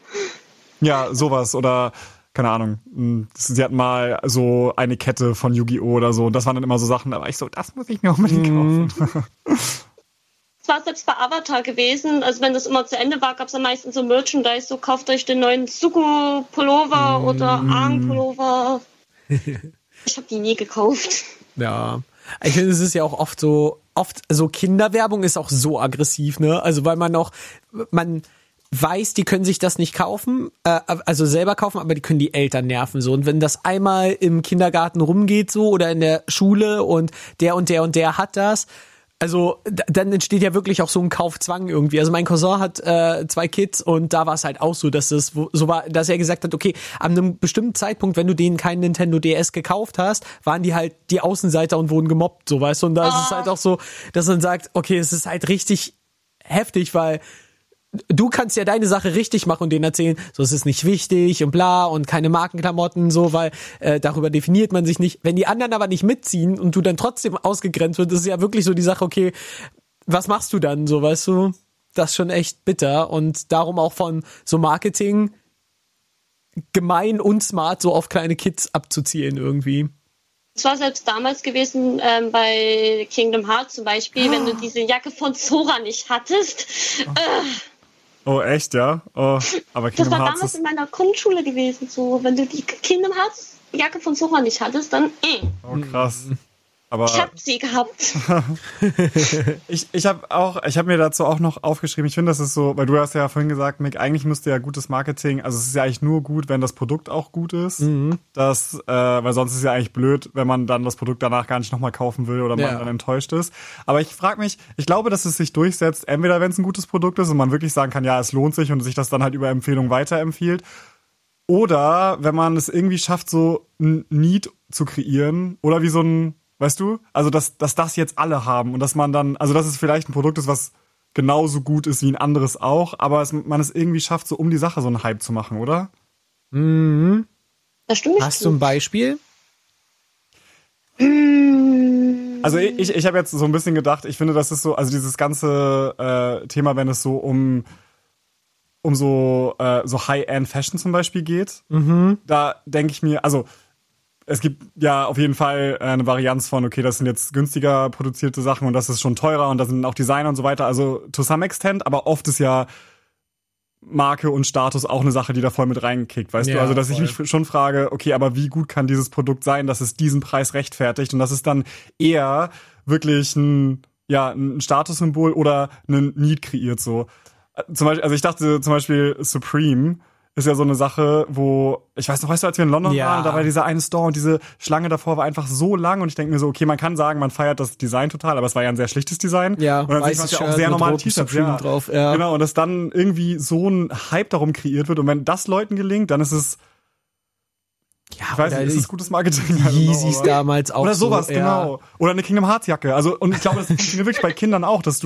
Ja, sowas. Oder, keine Ahnung. Sie hatten mal so eine Kette von Yu-Gi-Oh! Oder so. Und das waren dann immer so Sachen, da war ich so, das muss ich mir unbedingt mhm. kaufen. Das war selbst bei Avatar gewesen. Also wenn das immer zu Ende war, gab es am meisten so Merchandise. So kauft euch den neuen Zuko-Pullover mm. oder Aang-Pullover. Ich habe die nie gekauft. Ja. Ich finde, es ist ja auch oft so, oft so Kinderwerbung ist auch so aggressiv, ne? Also weil man auch, man weiß, die können sich das nicht kaufen, äh, also selber kaufen, aber die können die Eltern nerven so. Und wenn das einmal im Kindergarten rumgeht so oder in der Schule und der und der und der hat das, also d- dann entsteht ja wirklich auch so ein Kaufzwang irgendwie. Also mein Cousin hat äh, zwei Kids und da war es halt auch so, dass es so war, dass er gesagt hat, okay, an einem bestimmten Zeitpunkt, wenn du denen keinen Nintendo D S gekauft hast, waren die halt die Außenseiter und wurden gemobbt, so weißt du. Und da oh. ist es halt auch so, dass man sagt, okay, es ist halt richtig heftig, weil du kannst ja deine Sache richtig machen und denen erzählen, so es ist nicht wichtig und bla und keine Markenklamotten, so, weil äh, darüber definiert man sich nicht. Wenn die anderen aber nicht mitziehen und du dann trotzdem ausgegrenzt wirst, ist es ja wirklich so die Sache, okay, was machst du dann, so, weißt du? Das ist schon echt bitter und darum auch von so Marketing gemein und smart so auf kleine Kids abzuzielen irgendwie. Es war selbst damals gewesen ähm, bei Kingdom Hearts zum Beispiel, oh. wenn du diese Jacke von Sora nicht hattest. Oh, äh, oh echt, ja? Oh, aber Kingdom das war Hearts damals in meiner Grundschule gewesen, so. Wenn du die Kingdom Hearts Jacke von Sora nicht hattest, dann äh. Oh krass. Aber ich hab sie gehabt. ich ich habe auch, ich habe mir dazu auch noch aufgeschrieben, ich finde, das ist so, weil du hast ja vorhin gesagt, Mick, eigentlich müsste ja gutes Marketing, also es ist ja eigentlich nur gut, wenn das Produkt auch gut ist, mhm. das, äh, weil sonst ist es ja eigentlich blöd, wenn man dann das Produkt danach gar nicht nochmal kaufen will oder man ja. dann enttäuscht ist. Aber ich frage mich, ich glaube, dass es sich durchsetzt, entweder wenn es ein gutes Produkt ist und man wirklich sagen kann, ja, es lohnt sich und sich das dann halt über Empfehlung weiterempfiehlt, oder wenn man es irgendwie schafft, so ein Need zu kreieren oder wie so ein, weißt du? Also, dass, dass das jetzt alle haben und dass man dann, also, dass es vielleicht ein Produkt ist, was genauso gut ist wie ein anderes auch, aber es, man es irgendwie schafft, so um die Sache so einen Hype zu machen, oder? Mhm. Das stimmt. Hast du ein Beispiel? Also ich, ich habe jetzt so ein bisschen gedacht, ich finde, das ist so, also dieses ganze äh, Thema, wenn es so um um so äh, so High-End-Fashion zum Beispiel geht, Mhm. da denke ich mir, also es gibt ja auf jeden Fall eine Varianz von, okay, das sind jetzt günstiger produzierte Sachen und das ist schon teurer und da sind auch Designer und so weiter, also to some extent, aber oft ist ja Marke und Status auch eine Sache, die da voll mit reinkickt, weißt Ja, du? Also, dass voll. ich mich schon frage, okay, aber wie gut kann dieses Produkt sein, dass es diesen Preis rechtfertigt und das ist dann eher wirklich ein, ja, ein Statussymbol oder einen Need kreiert so. Zum Beispiel, also ich dachte zum Beispiel Supreme ist ja so eine Sache, wo, ich weiß noch, weißt du, als wir in London Ja. waren, da war dieser eine Store und diese Schlange davor war einfach so lang und ich denke mir so, okay, man kann sagen, man feiert das Design total, aber es war ja ein sehr schlichtes Design. Ja, und dann sieht man weißes ja auch Shirt sehr mit normale rotem T-Shirts Supreme ja. drauf, ja. Genau, und dass dann irgendwie so ein Hype darum kreiert wird und wenn das Leuten gelingt, dann ist es, Ja, ich weiß oder nicht, ist die es gutes Marketing? I don't know, Yeezys aber- damals auch Oder sowas, so, genau. Ja. Oder eine Kingdom Hearts Jacke. Also, und ich glaube, das funktioniert wirklich bei Kindern auch, dass du